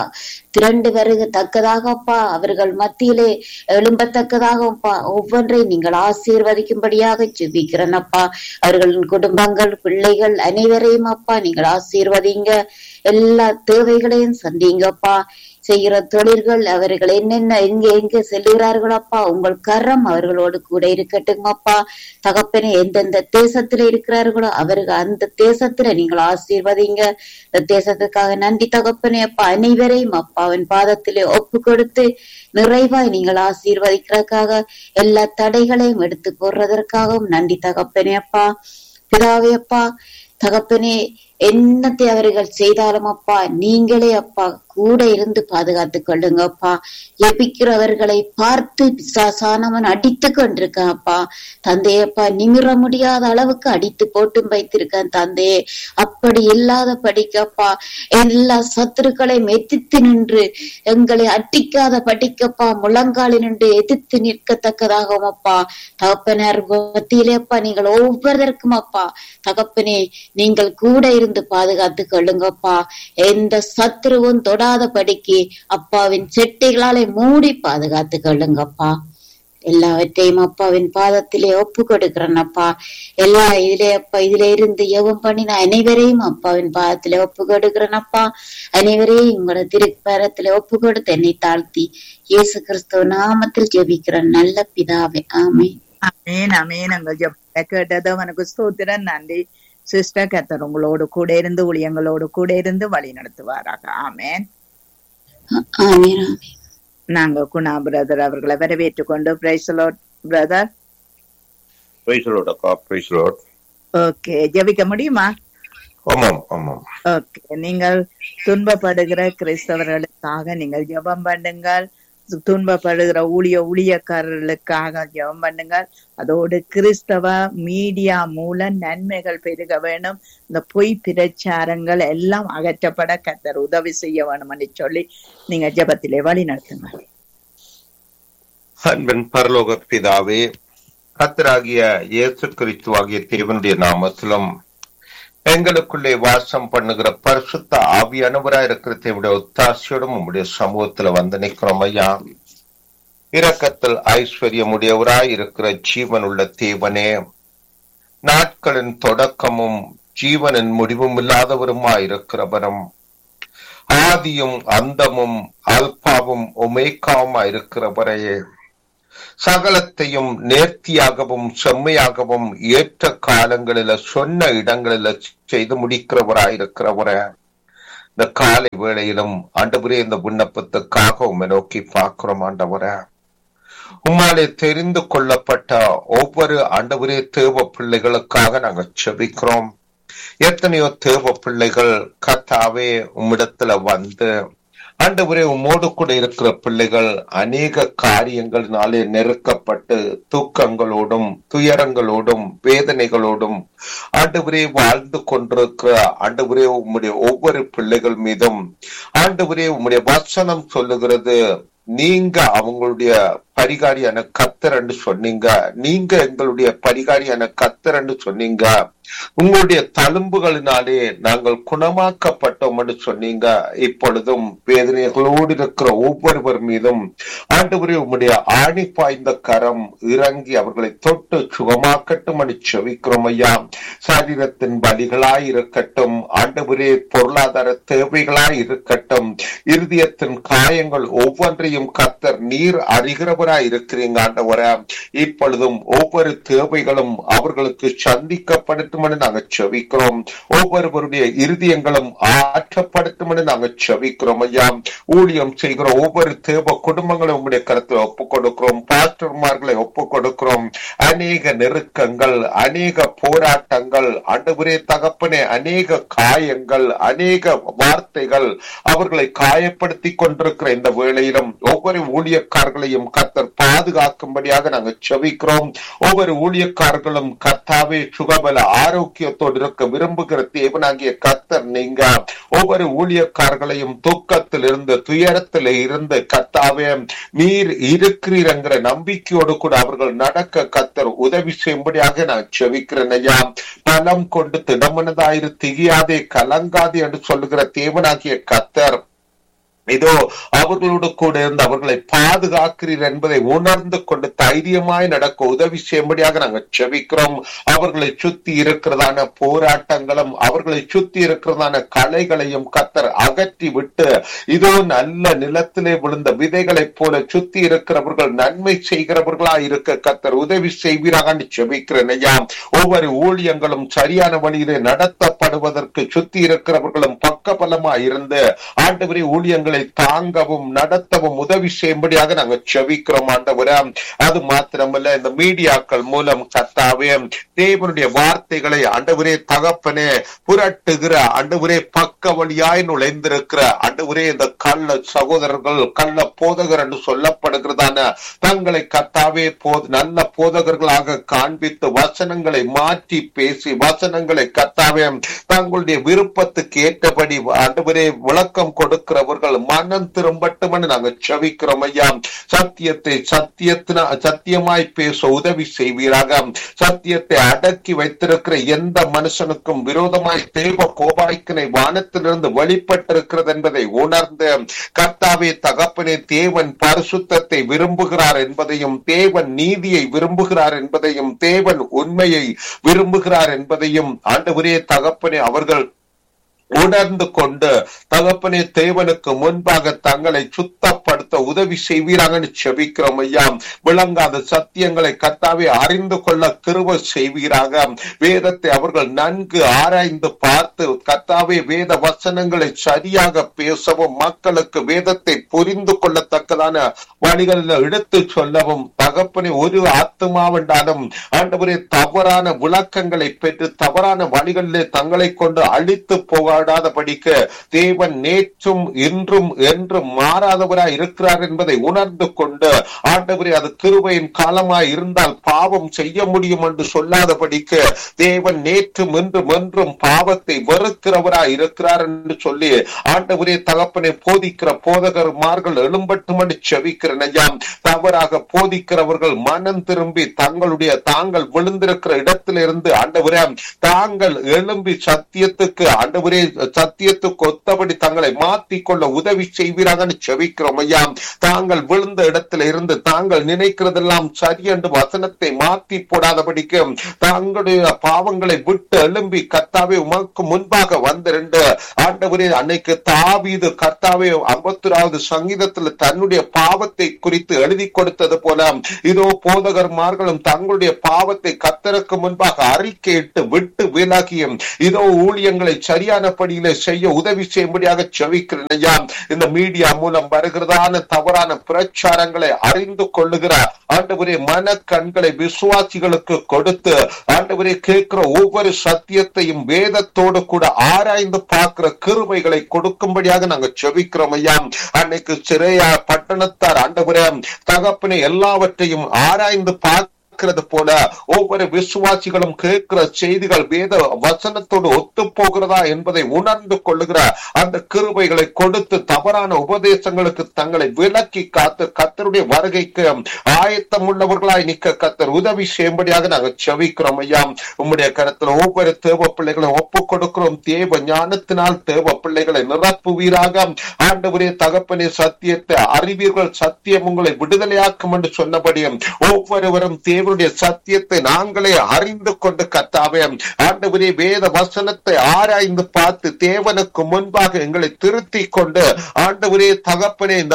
திரண்டு வருகத்தக்கதாகப்பா, அவர்கள் மத்தியிலே எழும்பத்தக்கதாகப்பா ஒவ்வொன்றை நீங்கள் ஆசீர்வதிக்கும்படியாக ஜெபிக்கிறேன் அப்பா. அவர்களின் குடும்பங்கள் பிள்ளைகள் அனைவரையும் அப்பா நீங்கள் ஆசீர்வதிங்க. எல்லா தேவைகளையும் சந்திங்கப்பா. செய்கிற தொழில்கள் அவர்கள் என்னென்ன எங்க செல்லுகிறார்கள் அப்பா உங்கள் கரம் அவர்களோடு கூட இருக்கட்டுங்கப்பா. தகப்பனே எந்தெந்த தேசத்துல இருக்கிறார்களோ அவர்கள் அந்த தேசத்துல நீங்கள் ஆசீர்வதிங்க. இந்த தேசத்துக்காக நன்றி தகப்பனே அப்பா. அனைவரையும் அப்பாவின் பாதத்திலே ஒப்பு கொடுத்து நிறைவாய் நீங்கள் ஆசீர்வதிக்கிறதுக்காக எல்லா தடைகளையும் எடுத்து போடுறதற்காகவும் நன்றி தகப்பனே அப்பா. பிதாவே அப்பா தகப்பனே என்னத்தை அவர்கள் செய்தாலும் அப்பா நீங்களே அப்பா கூட இருந்து பாதுகாத்து கொள்ளுங்க அப்பா. எபிக்கிறவர்களை பார்த்து பிசாசானவன் அடித்து கொண்டிருக்கான் அப்பா. தந்தையப்பா நிமிர முடியாத அளவுக்கு அடித்து போட்டும் வைத்திருக்கான் தந்தையே. அப்படி இல்லாத படிக்கப்பா எல்லா சத்துருக்களையும் எதிர்த்து நின்று எங்களை அட்டிக்காத படிக்கப்பா முழங்காலில் நின்று எதிர்த்து நிற்கத்தக்கதாகவும் அப்பா. தகப்பனர் மத்தியிலேப்பா நீங்கள் ஒவ்வொருவருக்கும் அப்பா தகப்பனே நீங்கள் கூட இருந்து பாதுகாத்து கொள்ளுங்கப்பா. எந்த சத்துருவும் தொடாதபடிக்கு அப்பாவின் செட்டைகளாலே மூடி பாதுகாத்து கொள்ளுங்கப்பா. எல்லாவற்றையும் அப்பாவின் பாதத்திலே ஒப்பு கொடுக்கிறேன் அப்பா. எல்லா இதுல இருந்து எவம் பண்ணின அனைவரையும் அப்பாவின் பாதத்திலே ஒப்பு கொடுக்கிறேன் அப்பா. அனைவரையும் உங்களோட திருப்பரத்திலே ஒப்பு கொடுத்து என்னை தாழ்த்தி இயேசு கிறிஸ்துவ நாமத்தில் ஜெபிக்கிறேன் நல்ல பிதாவே. ஆமென், ஆமென், ஆமென். எங்கள் ஜெபத்தை கேட்டது உனக்கு ஸ்தோத்திரம். நன்றி சிஸ்டர். கர்த்தர் உங்களோடு கூட இருந்து ஊழியங்களோடு கூட இருந்து வழி நடத்துவாராக. ஆமென், ஆமென், ஆமென். நாங்க குணா பிரதர் அவர்களை வரவேற்றுக் கொண்டு praise the Lord brother. Praise the Lord அக்கா. Praise the Lord. ஓகே, ஜெபிக்க முடியுமா? ஆமாம் ஆமாம். ஓகே, நீங்கள் துன்பப்படுகிற கிறிஸ்தவர்களுக்காக நீங்கள் ஜெபம் பண்ணுங்கள். துன்பப்படுகிற ஊழியக்காரர்களுக்காக ஜெபம் பண்ணுங்கள். அதோடு கிறிஸ்தவ மீடியா மூலம் நன்மைகள் பெருக வேணும். இந்த பொய் பிரச்சாரங்கள் எல்லாம் அகற்றப்பட கர்த்தர் உதவி செய்ய வேணும் என்று சொல்லி நீங்க ஜெபத்திலே வழி நடத்துங்கள். அன்பின் பரலோக பிதாவே, கர்த்தராகிய இயேசு கிறிஸ்துவாகிய தேவனுடைய நாமத்திலும் எங்களுக்குள்ளே வாசம் பண்ணுகிற பரிசுத்த ஆவியானவராய் இருக்கிற தேவனுடைய ஒத்தாசையோடும் உம்முடைய சமூகத்துல வந்து நிற்கிறோம் ஐயா. இரக்கத்தில் ஐஸ்வர்யமுடையவராய் இருக்கிற ஜீவனுள்ள தேவனே, நாட்களின் தொடக்கமும் ஜீவனின் முடிவும் இல்லாதவருமாய் இருக்கிறவரும், ஆதியும் அந்தமும் அல்பாவும் ஒமேகாவுமாய் இருக்கிறவரையே, சகலத்தையும் நேர்த்தியாகவும் செம்மையாகவும் ஏற்ற காலங்களில சொன்ன இடங்களில செய்து முடிக்கிறவராயிருக்கிறவர, இந்த காலை வேளையிலும் ஆண்டவரே இந்த விண்ணப்பத்துக்காக உம்மை நோக்கி பார்க்கிறோம். ஆண்டவர, உம்மாலே தெரிந்து கொள்ளப்பட்ட ஒவ்வொரு ஆண்டவரே தேவ பிள்ளைகளுக்காக நாங்கள் செபிக்கிறோம். எத்தனையோ தேவ பிள்ளைகள் கர்த்தாவே உம்மிடத்துல வந்து ஆண்டவரே உம்மோடு கூட இருக்கிற பிள்ளைகள் அநேக காரியங்களினாலே நெருக்கப்பட்டு தூக்கங்களோடும் துயரங்களோடும் வேதனைகளோடும் ஆண்டவரே வாழ்ந்து கொண்டிருக்கிற ஆண்டவரே உம்முடைய ஒவ்வொரு பிள்ளைகள் மீதும் ஆண்டவரே உம்முடைய வசனம் சொல்லுகிறது, நீங்க அவங்களுடைய பரிகாரியான கர்த்தர் என்று சொன்னீங்க. நீங்க எங்களுடைய பரிகாரியான கர்த்தர் என்று சொன்னீங்க. உங்களுடைய தழும்புகளினாலே நாங்கள் குணமாக்கப்பட்டோம் என்று சொன்னீங்க. இப்பொழுதும் வேதனைகளோடு இருக்கிற ஒவ்வொருவர் மீதும் ஆண்டவரே உம்முடைய ஆணி பாய்ந்த கரம் இறங்கி அவர்களை தொட்டு சுகமாக்கட்டும் என்று செபிக்கிறோம் ஐயா. சரீரத்தின் வலிகளாய் இருக்கட்டும், ஆண்டவரே பொருளாதார தேவைகளாய் இருக்கட்டும், இருதயத்தின் காயங்கள் ஒவ்வொன்றையும் கர்த்தர் நீர் அறிகிறவராய் இருக்கிறீங்க ஆண்டவர. இப்பொழுதும் ஒவ்வொரு தேவைகளும் அவர்களுக்கு சந்திக்கப்படட்டும் என்று நாங்கள் செபிக்கிறோம். ஒவ்வொருவருடைய இருதயங்களும் ஆற்றப்படுத்தும் என்று நாங்கள் செபிக்கிறோம் ஐயா. ஊழியம் செய்கிற ஒவ்வொரு தேவ குடும்பங்களும் உங்களுடைய கருத்தில் ஒப்புக் கொடுக்கிறோம். பாஸ்டர்மார்களை ஒப்புக் கொடுக்கிறோம். அநேக நெருக்கங்கள், அநேக போராட்டங்கள், ஆண்டவரே தகப்பனே, அநேக காயங்கள், அநேக வார்த்தைகள் அவர்களை காயப்படுத்தி கொண்டிருக்கிற இந்த வேளையிலும் ஒவ்வொரு ஊழியக்காரர்களையும் கர்த்தர் பாதுகாக்கும்படியாக நாங்கள் செபிக்கிறோம். ஒவ்வொரு ஊழியக்காரர்களும் கர்த்தாவே சுகபல ஆரோக்கியத்தோடு இருக்க விரும்புகிற தேவனாகிய கர்த்தர் நீங்க ஒவ்வொரு ஊழியக்காரர்களையும் துக்கத்தில் இருந்து துயரத்தில் இருந்து கர்த்தாவே நீர் இருக்கிறீங்கிற நம்பிக்கையோடு கூட அவர்கள் நடக்க கர்த்தர் உதவி செய்யும்படியாக நான் செபிக்கிறேன் ஐயா. பலம் கொண்டு திடமனதாயிரு திகியாதே கலங்காதே என்று சொல்லுகிற தேவனாகிய கர்த்தர் இதோ அவர்களோடு கூட இருந்து அவர்களை பாதுகாக்கிறீர் என்பதை உணர்ந்து கொண்டு தைரியமாய் நடக்க உதவி செய்யும்படியாக நாங்கள் செபிக்கிறோம். அவர்களை சுத்தி இருக்கிறதான போராட்டங்களும் அவர்களை சுத்தி இருக்கிறதான கலைகளையும் கர்த்தர் அகற்றி விட்டு இதோ நல்ல நிலத்திலே விழுந்த விதைகளைப் போல சுத்தி இருக்கிறவர்கள் நன்மை செய்கிறவர்களா இருக்க கர்த்தர் உதவி செய்வீராக செபிக்கிறேன் ஐயா. ஒவ்வொரு ஊழியங்களும் சரியான வழியிலே நடத்தப்படுவதற்கு சுத்தி இருக்கிறவர்களும் பக்கபலமா இருந்து ஆண்டவரே ஊழியங்களை தாங்கவும் நடத்தவும் உதவி செய்யும்படியாக நாங்கள் செபிக்கிறோம் ஆண்டவரே. அது மாத்திரமல்ல, இந்த மீடியாக்கள் மூலம் கர்த்தாவே தேவனுடைய வார்த்தைகளை ஆண்டவரே தகப்பனே புரட்டுகிற ஆண்டவரே பக்க வழியாய் நுழைந்திருக்கிற ஆண்டவரே இந்த கள்ள சகோதரர்கள் கள்ள போதகர் என்று சொல்லப்படுகிறதான தங்களை கர்த்தாவே நல்ல போதகர்களாக காண்பித்து வசனங்களை மாற்றி பேசி வசனங்களை கர்த்தாவே தங்களுடைய விருப்பத்துக்கு ஏற்றபடி ஆண்டவரே விளக்கம் கொடுக்கிறவர்கள் மனம் திரும்பட்டும் என்று நாங்கள் செபிக்கிறோம் ஐயா. சத்தியத்தை சத்தியமாய் பேச உதவி செய்வீராக. சத்தியத்தை அடக்கி வைத்திருக்கிற எந்த மனுஷனுக்கும் விரோதமாய் தேவ கோபாய்க்கினை வானத்திலிருந்து வெளிப்பட்டிருக்கிறது என்பதை உணர்ந்து கர்த்தாவே தகப்பனே தேவன் பரிசுத்தத்தை விரும்புகிறார் என்பதையும் தேவன் நீதியை விரும்புகிறார் என்பதையும் தேவன் உண்மையை விரும்புகிறார் என்பதையும் ஆண்டவரே தகப்பனே அவர்கள் உணர்ந்து கொண்டு தகப்பனே தேவனுக்கு முன்பாக தங்களை சுத்தப்படுத்த உதவி செய்வீராக செபிக்கிறோம் ஐயா. விளங்காத சத்தியங்களை கர்த்தாவே அறிந்து கொள்ள கிருபை செய்வீராக. வேதத்தை அவர்கள் நன்கு ஆராய்ந்து பார்த்து கர்த்தாவே வேத வசனங்களை சரியாக பேசவும் மக்களுக்கு வேதத்தை புரிந்து கொள்ளத்தக்கதான வழிகளில் எடுத்து சொல்லவும் தகப்பனே ஒரு ஆத்துமாவென்றாலும் ஆண்டவரே தவறான விளக்கங்களை பெற்று தவறான வழிகளிலே தங்களை கொண்டு அழித்து போகாடாதபடிக்கு தேவன் நேற்றும் இன்றும் என்றும் மாறாதவராய் இருக்கிறார் என்பதை உணர்ந்து கொண்டு ஆண்டவரே அது கிருபையின் காலமாய் இருந்தால் பாவம் செய்ய முடியும் என்று சொல்லாதபடிக்கு தேவன் நேற்றும் இன்றும் என்றும் பாவத்தை வெறுக்கிறவராய் இருக்கிறார் என்று சொல்லி ஆண்டவரே தகப்பனை போதிக்கிற போதகர்மார்கள் எழும்பட்டும் என்று செபிக்கிறேன் ஐயா. தவறாக போதிக்கிறவர்கள் மனம் திரும்பி தாங்கள் விழுந்திருக்கிற இடத்திலிருந்து ஆண்டவரே தாங்கள் எழும்பி சத்தியத்துக்கு ஆண்டவரே சத்தியத்துக்கு ஒத்தபடி தங்களை மாற்றிக்கொள்ள உதவி செய்வீராக செபிக்கிறோம் ஐயா. தாங்கள் விழுந்த இடத்துல இருந்து தாங்கள் நினைக்கிறதெல்லாம் சரி என்று வசனத்தை மாற்றி போடாதபடிக்கு தங்களுடைய பாவங்களை விட்டு எழும்பி கர்த்தாவே உமக்கு முன்பாக வந்திருந்து ஆண்டவரே அன்னைக்கு தாவீது கர்த்தாவே 51வது சங்கீதத்தில் தன்னுடைய பாவத்தை குறித்து எழுதி கொடுத்தது போல இதோ போதகர்மார்களும் தங்களுடைய பாவத்தை கர்த்தருக்கு முன்பாக அறிக்கையிட்டு விட்டு விலகியும் இதோ ஊழியங்களை சரியான படியிலே செய்ய உதவி செய்யும்படியாக செபிக்கிறேன் ஐயா. இந்த மீடியா மூலம் வருகிறதான தவறான பிரச்சாரங்களை அறிந்து கொள்ளுகிற ஆண்டவரே மன கண்களை விசுவாசிகளுக்கு கொடுத்து ஆண்டவரே கேட்கிற ஒவ்வொரு சத்தியத்தையும் வேதத்தோடு கூட ஆராய்ந்து பார்க்கிற கிருபைகளை கொடுக்கும்படியாக நாங்கள் செபிக்கிறோம் ஐயா. அன்னைக்கு சிறையா பட்டணத்தார் ஆண்டவரே தகப்பனை எல்லாவற்றையும் ஆராய்ந்து போல ஒவ்வொரு விசுவாசிகளும் கேட்கிற செய்திகள் வேத வசனத்தோடு ஒத்து போகிறதா என்பதை உணர்ந்து கொள்ளுகிற அந்த கிருபைகளை கொடுத்து தவறான உபதேசங்களுக்கு தங்களை விலக்கி காத்து கர்த்தருடைய வருகைக்கு ஆயத்தம் உள்ளவர்களாய் நிற்க கர்த்தர் உதவி செய்யும்படியாக நாங்கள் செபிக்கிறோம் ஐயா. உம்முடைய கருத்துல ஒவ்வொரு தேவ பிள்ளைகளை ஒப்பு கொடுக்கிறோம். தேவ ஞானத்தினால் தேவ பிள்ளைகளை நிரப்புவீராக ஆண்டவரே தகப்பனே சத்தியத்தை அறிவீர்கள் சத்தியம் உங்களை விடுதலையாக்கும் என்று சொன்னபடியும் ஒவ்வொருவரும் தேவ சத்தியத்தை நாங்களே அறிந்து கொண்டு கர்த்தாவே ஆண்டவரே வேத வசனத்தை ஆராய்ந்து பார்த்து தேவனுக்கு முன்பாக எங்களை திருத்தி கொண்டு ஆண்டவரே தகப்பனே இந்த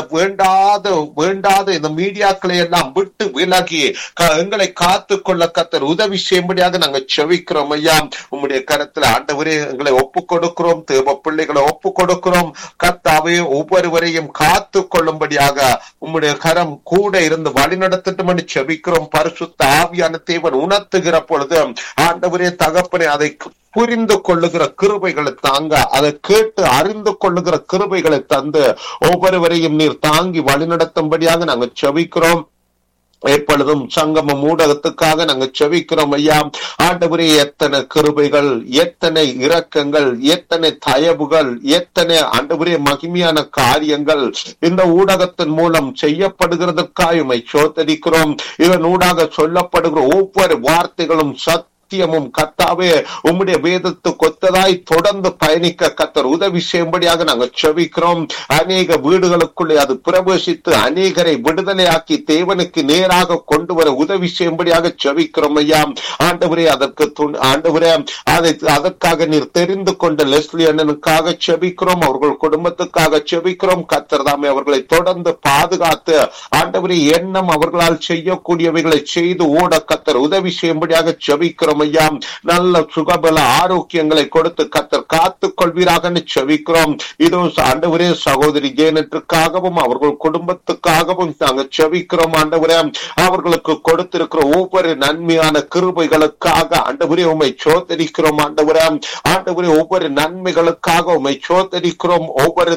வேண்டாத இந்த மீடியாக்களை எல்லாம் விட்டு விலகி எங்களை காத்து கொள்ள கர்த்தர் உதவி செய்யும்படியாக நாங்கள் செபிக்கிறோம் ஐயா. உம்முடைய கரத்துல ஆண்டவரே எங்களை ஒப்பு கொடுக்கிறோம். தேவ பிள்ளைகளை ஒப்பு கொடுக்கிறோம். கர்த்தாவே ஒவ்வொருவரையும் காத்து கொள்ளும்படியாக உம்முடைய கரம் கூட இருந்து வழி நடத்தட்டும் என்று செபிக்கிறோம். பரிசுத்த ஆவியான தேவன் உணர்த்துகிற பொழுது ஆண்டவரே தகப்பனே அதை புரிந்து கொள்ளுகிற கிருபைகளை தாங்க அதை கேட்டு அறிந்து கொள்ளுகிற கிருபைகளை தந்து ஒவ்வொருவரையும் நீர் தாங்கி வழிநடத்தும்படியாக நாங்கள் செபிக்கிறோம். எப்பொழுதும் சங்கமம் ஊடகத்துக்காக நாங்கள் செபிக்கிறோம் ஐயா. ஆண்டவரே எத்தனை கிருபைகள், எத்தனை இரக்கங்கள், எத்தனை தயவுகள், எத்தனை ஆண்டவரே மகிமையான காரியங்கள் இந்த ஊடகத்தின் மூலம் செய்யப்படுகிறதற்காக உம்மை ஸ்தோத்திரிக்கிறோம். இதன் ஊடாக சொல்லப்படுகிற ஒவ்வொரு வார்த்தைகளும் சத்தியமும் கர்த்தாவே உம்முடைய வேதத்துக்கு ஒத்ததாய் தொடர்ந்து பயணிக்க கர்த்தர் உதவி செய்யும்படியாக நாங்கள் செபிக்கிறோம். அநேக வீடுகளுக்குள்ளே அது பிரவேசித்து அநேகரை விடுதலையாக்கி தேவனுக்கு நேராக கொண்டு வர உதவி செய்யும்படியாக செபிக்கிறோம் ஐயா. ஆண்டவரே அதற்கு ஆண்டவரே அதற்காக நீர் தெரிந்து கொண்ட லெஸ்லி அண்ணனுக்காக செபிக்கிறோம். அவர்கள் குடும்பத்துக்காக செபிக்கிறோம். கர்த்தர் தாமே அவர்களை தொடர்ந்து பாதுகாத்து ஆண்டவரே எண்ணம் அவர்களால் செய்யக்கூடியவைகளை செய்து ஓட கர்த்தர் உதவி செய்யும்படியாக செபிக்கிறோம் ஐயா. நல்ல சுகபல ஆரோக்கியங்களை கொடுத்து கர்த்தர் காத்துக் கொள்வீராக செபிக்கிறோம். இதோ ஆண்டவரே சகோதரி ஜேனட்டுக்காகவும் அவர்கள் குடும்பத்துக்காகவும் நாங்கள் செபிக்கிறோம். ஆண்டவரே அவர்களுக்கு கொடுத்திருக்கிற ஒவ்வொரு நன்மையான கிருபைகளுக்காக ஆண்டவரே உம்மை ஸ்தோத்திரிக்கிறோம். ஆண்டவரே ஒவ்வொரு நன்மைகளுக்காக உம்மை ஸ்தோத்திரிக்கிறோம்.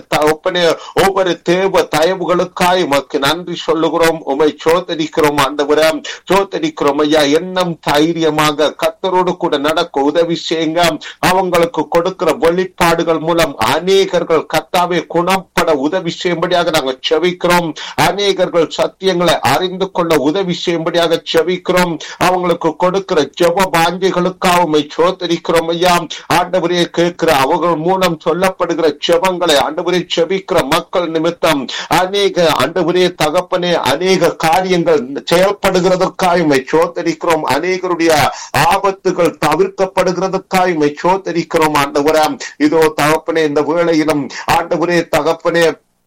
ஒவ்வொரு தேவ தயவுகளுக்காக உமக்கு நன்றி சொல்லுகிறோம். உம்மை ஸ்தோத்திரிக்கிறோம். ஆண்டவரே ஸ்தோத்திரிக்கிறோம் ஐயா. எண்ணம் தைரியமாக கர்த்தரோடு கூட நடக்க உதவி செய்யுங்க. அவங்களுக்கு கொடுக்கிற வெளிப்பாடுகள் மூலம் அநேகர்கள் கர்த்தாவே குணப்பட உதவி செய்யும்படியாக நாங்கள் செபிக்கிறோம். அநேகர்கள் சத்தியங்களை அறிந்து கொள்ள உதவி செய்யும்படியாக செபிக்கிறோம். அவங்களுக்கு கொடுக்கிற ஜெப வாஞ்சைகளுக்காக உம்மை ஸ்தோத்திரிக்கிறோம் ஐயா. ஆண்டவரே கேட்கிற அவர்கள் மூலம் சொல்லப்படுகிற ஜெபங்களை ஆண்டவரே செபிக்கிற மக்கள் நிமித்தம் அநேக ஆண்டவரே தகப்பனே அநேக காரியங்கள் செயல்படுகிறதற்காக உம்மை ஸ்தோத்திரிக்கிறோம். அநேகருடைய ஆபத்துகள் தவிர்க்கப்படுகிறதுக்காக உம்மை ஸ்தோத்திரிக்கிறோம். ஆண்டவரே இதோ தகப்பனே இந்த வேளையிலும் ஆண்டவரே தகப்பனே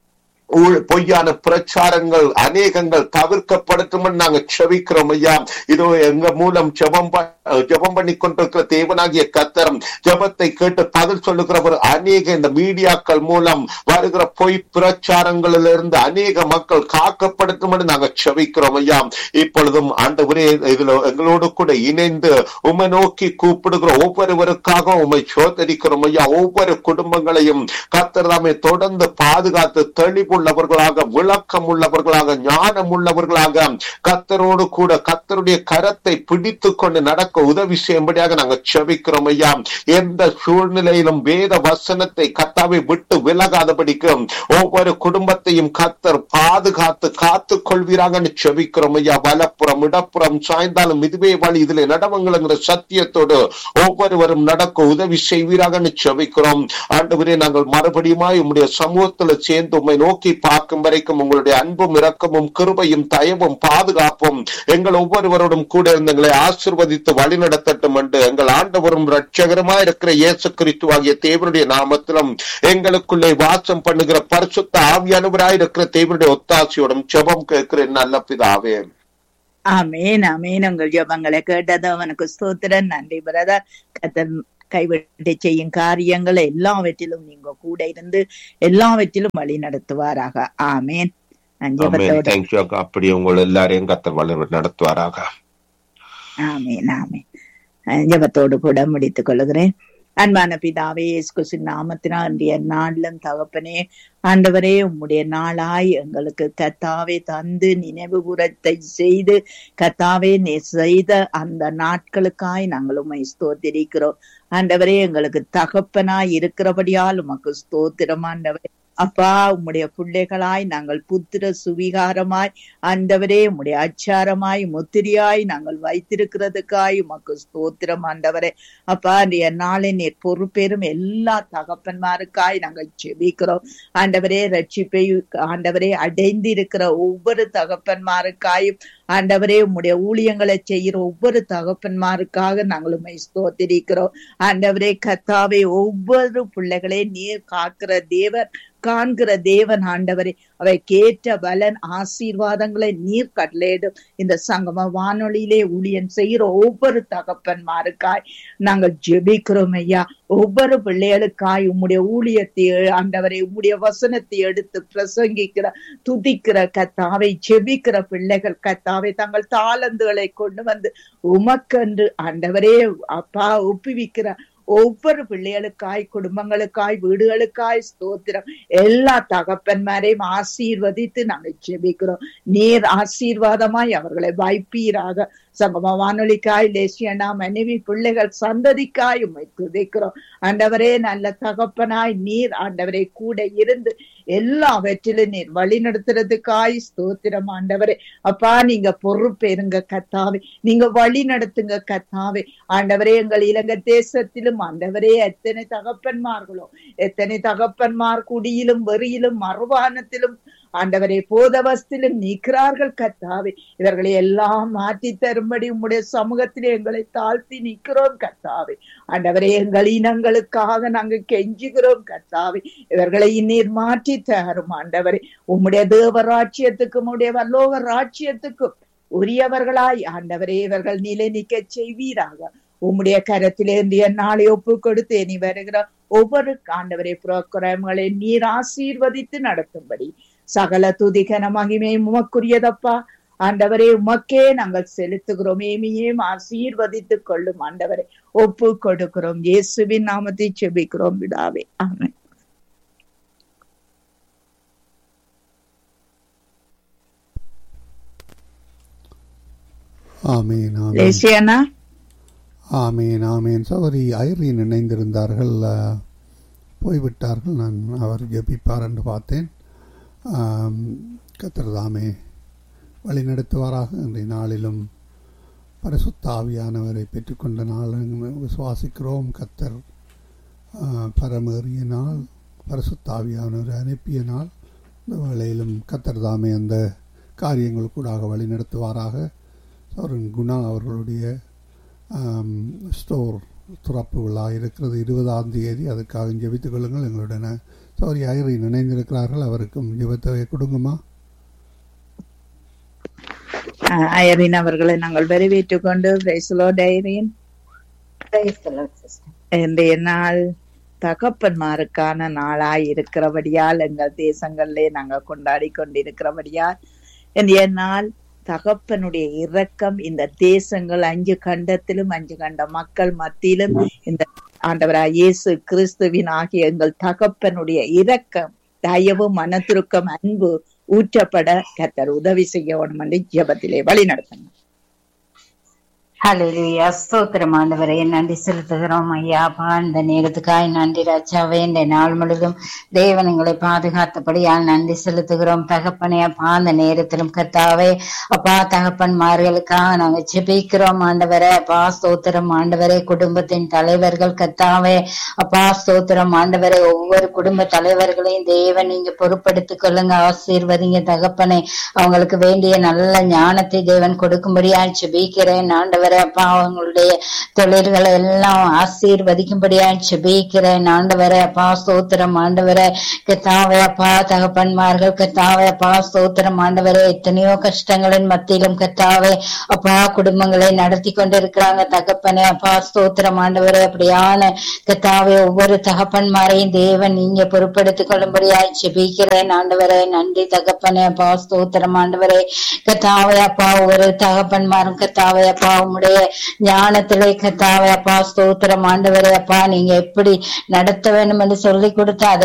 பொய்யான பிரச்சாரங்கள் அநேகங்கள் தவிர்க்கப்படட்டும் நாங்க செபிக்கிறோம் ஐயா. இதோ எங்க மூலம் ஜெபம் பண்ணி கொண்டிருக்கிற தேவனாகிய கர்த்தர் ஜெபத்தை கேட்டு பதில் சொல்லுகிறவர் அநேக இந்த மீடியாக்கள் மூலம் வருகிற பொய் பிரச்சாரங்களிலிருந்து அநேக மக்கள் காக்கப்படட்டும் என்று நாங்க செபிக்கிறோம் ஐயா. இப்பொழுதும் ஆண்டவரே இதுல எங்களோடு கூட இணைந்து உம்மை நோக்கி கூப்பிடுகிற ஒவ்வொருவருக்காக உம்மை சோதரிக்கிறோம் ஐயா. ஒவ்வொரு குடும்பங்களையும் கர்த்தர் தாமே தொடர்ந்து பாதுகாத்து தெளிவுள்ளவர்களாக, விளக்கம் உள்ளவர்களாக, ஞானம் உள்ளவர்களாக, கர்த்தரோடு கூட கர்த்தருடைய கரத்தை பிடித்து கொண்டு நடக்க உதவி செய்யும்படியாக நாங்க செபிக்கிறோம் ஐயா. எந்த சூழ்நிலையிலும் வேத வசனத்தை கர்த்தாவை விட்டு விலகாதபடிக்கு ஒவ்வொரு குடும்பத்தையும் கர்த்தர் பாதுகாத்து காத்து கொள்வீராக செபிக்கிறோம் ஐயா. வலப்புறம் இடப்புறம் சாய்ந்தாலும் இதுவே வழி, இதிலே நடவங்கிற சத்தியத்தோடு ஒவ்வொருவரும் நடக்க உதவி செய்வீராக செபிக்கிறோம் ஆண்டவரே. நாங்கள் மறுபடியுமாய் உம்முடைய சமூகத்துல சேர்ந்து உம்மை நோக்கி பார்க்கும் வரைக்கும் உங்களுடைய அன்பும் இரக்கமும் கிருபையும் தயவும் பாதுகாப்பும் எங்கள் ஒவ்வொருவரோடும் கூட இருந்து எங்களை ஆசீர்வதித்து வழிநடத்தட்டும் என்று எங்கள் ஆண்டவரும் இரட்சகருமாய் இருக்கிற இயேசு கிறிஸ்துவாகிய தேவனுடைய நாமத்திலும் எங்களுக்குள்ளே வாசம் பண்ணுகிற பரிசுத்த ஆவியானவராய் இருக்கிற தேவனுடைய ஒத்தாசையோடும் ஜெபம் கேட்கிறேன் நல்ல பிதாவே. ஆமேன் ஆமேன். உங்கள் ஜெபங்களை கேட்டது அவனுக்கு ஸ்தோத்திரம். நன்றி பிரதர். கர்த்தர் கைவிட்டு செய்யும் காரியங்களை எல்லாவற்றிலும் நீங்க கூட இருந்து எல்லாவற்றிலும் வழி நடத்துவாராக. ஆமேன். அப்படி உங்கள் எல்லாரையும் கர்த்தர் வழி நடத்துவாராக. ஆமேன் ஆமேன். ஜெபத்தோடு கூட முடித்துக் கொள்கிறேன். அன்பான பிதாவே, இயேசு கிறிஸ்துவின் நாமத்தினால் இன்றைய நாளிலும் தகப்பனே ஆண்டவரே உம்முடைய நாளாய் எங்களுக்கு கர்த்தாவே தந்து நினைவு கூறத்தை செய்து கர்த்தாவே நீ செய்த அந்த நாட்களுக்காய் நாங்கள் உம்மை ஸ்தோத்திரிக்கிறோம். ஆண்டவரே எங்களுக்கு தகப்பனாய் இருக்கிறபடியால் உமக்கு ஸ்தோத்திரம். ஆண்டவரே அப்பா உம்முடைய பிள்ளைகளாய் நாங்கள் புத்திர சுவிகாரமாய் ஆண்டவரே உம்முடைய அச்சாரமாய் முத்திரியாய் நாங்கள் வைத்திருக்கிறதுக்காய் உமக்கு ஸ்தோத்திரம். ஆண்டவரே அப்பா இன்றைய நாளை நீர் பொறுப்பேறும் எல்லா தகப்பன்மாருக்காய் நாங்கள் செபிக்கிறோம். ஆண்டவரே ரட்சிப்பை ஆண்டவரே அடைந்திருக்கிற ஒவ்வொரு தகப்பன்மாருக்காயும் ஆண்டவரே உம்முடைய ஊழியங்களை செய்கிற ஒவ்வொரு தகப்பன்மாருக்காக நாங்கள் உம்மை ஸ்தோத்திரிக்கிறோம். ஆண்டவரே கர்த்தாவே ஒவ்வொரு பிள்ளைகளே நீர் காக்கிற தேவன், காண்கிற தேவன். ஆண்டவரே அவை கேட்ட பலன் ஆசீர்வாதங்களை நீர் கட்டளையிடும். இந்த சங்கம வானொலியிலே ஊழியன் செய்கிற ஒவ்வொரு தகப்பன்மாருக்காய் நாங்கள் ஜெபிக்கிறோம் ஐயா. ஒவ்வொரு பிள்ளைகளுக்காய் உம்முடைய ஊழியத்தை ஆண்டவரை உம்முடைய வசனத்தை எடுத்து பிரசங்கிக்கிற துதிக்கிற கர்த்தாவை ஜெபிக்கிற பிள்ளைகள் கர்த்தாவை தங்கள் தாளந்துகளை கொண்டு வந்து உமக்கென்று ஆண்டவரே அப்பா ஒப்புவிக்கிற ஒவ்வொரு பிள்ளைகளுக்காய், குடும்பங்களுக்காய், வீடுகளுக்காய் ஸ்தோத்திரம். எல்லா தகப்பன்மாரையும் ஆசீர்வதித்து நாங்கள் ஜெபிக்கிறோம். நீர் ஆசீர்வாதமாய் அவர்களை வைப்பீராக. சங்கம வானொலிக்காய் லேசியனா மனைவி பிள்ளைகள் சந்ததிக்காய் உம்மை துதிக்கிறோம். ஆண்டவரே நல்ல தகப்பனாய் நீர் ஆண்டவரே கூட இருந்து எல்லாவற்றிலும் நீர் வழி நடத்துறதுக்காய் ஸ்தோத்திரம். ஆண்டவரே அப்பா நீங்க பொறுப்பேருங்க கர்த்தாவே, நீங்க வழி நடத்துங்க கர்த்தாவே. ஆண்டவரே எங்கள் இலங்கை தேசத்திலும் ஆண்டவரே எத்தனை தகப்பன்மார்களோ, எத்தனை தகப்பன்மார் குடியிலும் வெறியிலும் மறுவானத்திலும் ஆண்டவரே போதவஸ்திலும் நிற்கிறார்கள் கர்த்தாவே. இவர்களை எல்லாம் மாற்றி தரும்படி உம்முடைய சமூகத்திலே எங்களை தாழ்த்தி நிற்கிறோம் கர்த்தாவே. ஆண்டவரே எங்கள் இனங்களுக்காக நாங்கள் கெஞ்சுகிறோம் கர்த்தாவே. இவர்களை நீர் மாற்றி தரும் ஆண்டவரே. உம்முடைய தேவராட்சியத்துக்கும் உம்முடைய வல்லோக ராட்சியத்துக்கும் உரியவர்களாய் ஆண்டவரே இவர்கள் நிலை நிற்க செய்வீராக. உம்முடைய கரத்திலே இந்திய நாளை ஒப்பு கொடுத்து இனி வருகிற ஒவ்வொரு ஆண்டவரே புரோகிராம்களை நீர் ஆசீர்வதித்து நடத்தும்படி சகல துதிகன மகிமை உமக்குரியதப்பா. ஆண்டவரே உமக்கே நாங்கள் செலுத்துகிறோம். ஏமியும் ஆசீர்வதித்துக் கொள்ளும் ஆண்டவரை ஒப்பு கொடுக்கிறோம். இயேசுவின் நாமத்தை செபிக்கிறோம் பிதாவே, ஆமென். ஆமீன் ஆமீன் ஆமீன். சகோதரி ஐரீன் இணைந்திருந்தார்கள், போய்விட்டார்கள். நான் அவர் ஜெபிப்பார் என்று பார்த்தேன். கர்த்தர் தாமே வழிநடத்துவாராக. இன்றைய நாளிலும் பரிசுத்த ஆவியானவரை பெற்றுக்கொண்ட நாள் விசுவாசிக்கிறோம். கர்த்தர் பரமேறிய நாள், பரிசுத்த ஆவியானவரை அனுப்பிய நாள். இந்த வேளையிலும் கர்த்தர் தாமே அந்த காரியங்களுக்கூடாக வழிநடத்துவாராக. அவரின் குணா அவர்களுடைய ஸ்டோர் திறப்பு விழா இருக்கிறது 20ஆம் தேதி. அதற்காக ஜெபித்துக் கொள்ளுங்கள். எங்களுடன் சௌரி ஐரின் இணைந்திருக்கிறார்கள். அவருக்கும் ஜெபத்தொகை கொடுங்கம்மா. ஐரின் அவர்களை நாங்கள் வரவேற்றுக் கொண்டு ஐரின் இன்றைய நாள் தகப்பன்மாருக்கான நாளாய் இருக்கிறபடியால் எங்கள் தேசங்களிலே நாங்கள் கொண்டாடி கொண்டிருக்கிறபடியால் இன்றைய நாள் தகப்பனுடைய இரக்கம் இந்த தேசங்கள் 5 கண்டத்திலும் 5 கண்ட மக்கள் மத்தியிலும் இந்த ஆண்டவராய் இயேசு கிறிஸ்துவின் ஆகிய எங்கள் தகப்பனுடைய இரக்கம், தயவு, மனதுருக்கம், அன்பு ஊற்றப்பட கர்த்தர் உதவி செய்யணும் என்று ஜெபத்திலே வழி நடத்துங்க. ஹல்லேலூயா, ஸ்தோத்திரம் ஆண்டவரே, நன்றி செலுத்துகிறோம் ஐயா. அப்பா, இந்த நேரத்துக்காய் நன்றி ராஜாவே. இந்த நாள் முழுதும் தேவன் எங்களை பாதுகாத்தபடியால் நன்றி செலுத்துகிறோம் தகப்பனே. அப்பா, அந்த நேரத்திலும் கர்த்தாவே அப்பா தகப்பன்மார்களுக்காக நாங்கள் ஜெபிக்கிறோம் ஆண்டவரே. அப்பா ஸ்தோத்திரம் ஆண்டவரே. குடும்பத்தின் தலைவர்கள் கர்த்தாவே அப்பா ஸ்தோத்திரம் ஆண்டவரே. ஒவ்வொரு குடும்ப தலைவர்களையும் தேவன் நீங்க பொறுப்படுத்திக் கொள்ளுங்க, ஆசீர்வதிங்க தகப்பனே. அவங்களுக்கு வேண்டிய நல்ல ஞானத்தை தேவன் கொடுக்கும்படியா ஜெபிக்கிறேன் ஆண்டவரே. அப்பா, அவங்களுடைய தொழில்களை எல்லாம் ஆசீர்வதிக்கும்படியா ஜெபிக்கிறேன் ஆண்டவரே. அப்பா ஸ்தோத்திரம் ஆண்டவரே. கர்த்தாவே அப்பா தகப்பன்மார்கள் கர்த்தாவே அப்பா ஸ்தோத்திரம் ஆண்டவரே. எத்தனையோ கஷ்டங்களின் மத்தியிலும் கர்த்தாவே அப்பா குடும்பங்களை நடத்தி கொண்டிருக்கிறாங்க தகப்பனே. அப்பா ஸ்தோத்திரம் ஆண்டவரே. அப்படியான கர்த்தாவே ஒவ்வொரு தகப்பன்மாரையும் தேவன் நீங்க பொறுப்படுத்திக் கொள்ளும்படியா ஜெபிக்கிறேன் ஆண்டவரே. நன்றி தகப்பனே. அப்பா ஸ்தோத்திரம் ஆண்டவரே. கர்த்தாவே அப்பா ஒவ்வொரு தகப்பன்மாரும் கர்த்தாவே அப்பா உம்முடைய ஞானத்திலே கர்த்தாவே அப்பா ஸ்தோத்திரம் ஆண்டவரே. அப்பா நீங்க எப்படி நடத்த வேண்டும் என்று சொல்லி கொடுத்து அதை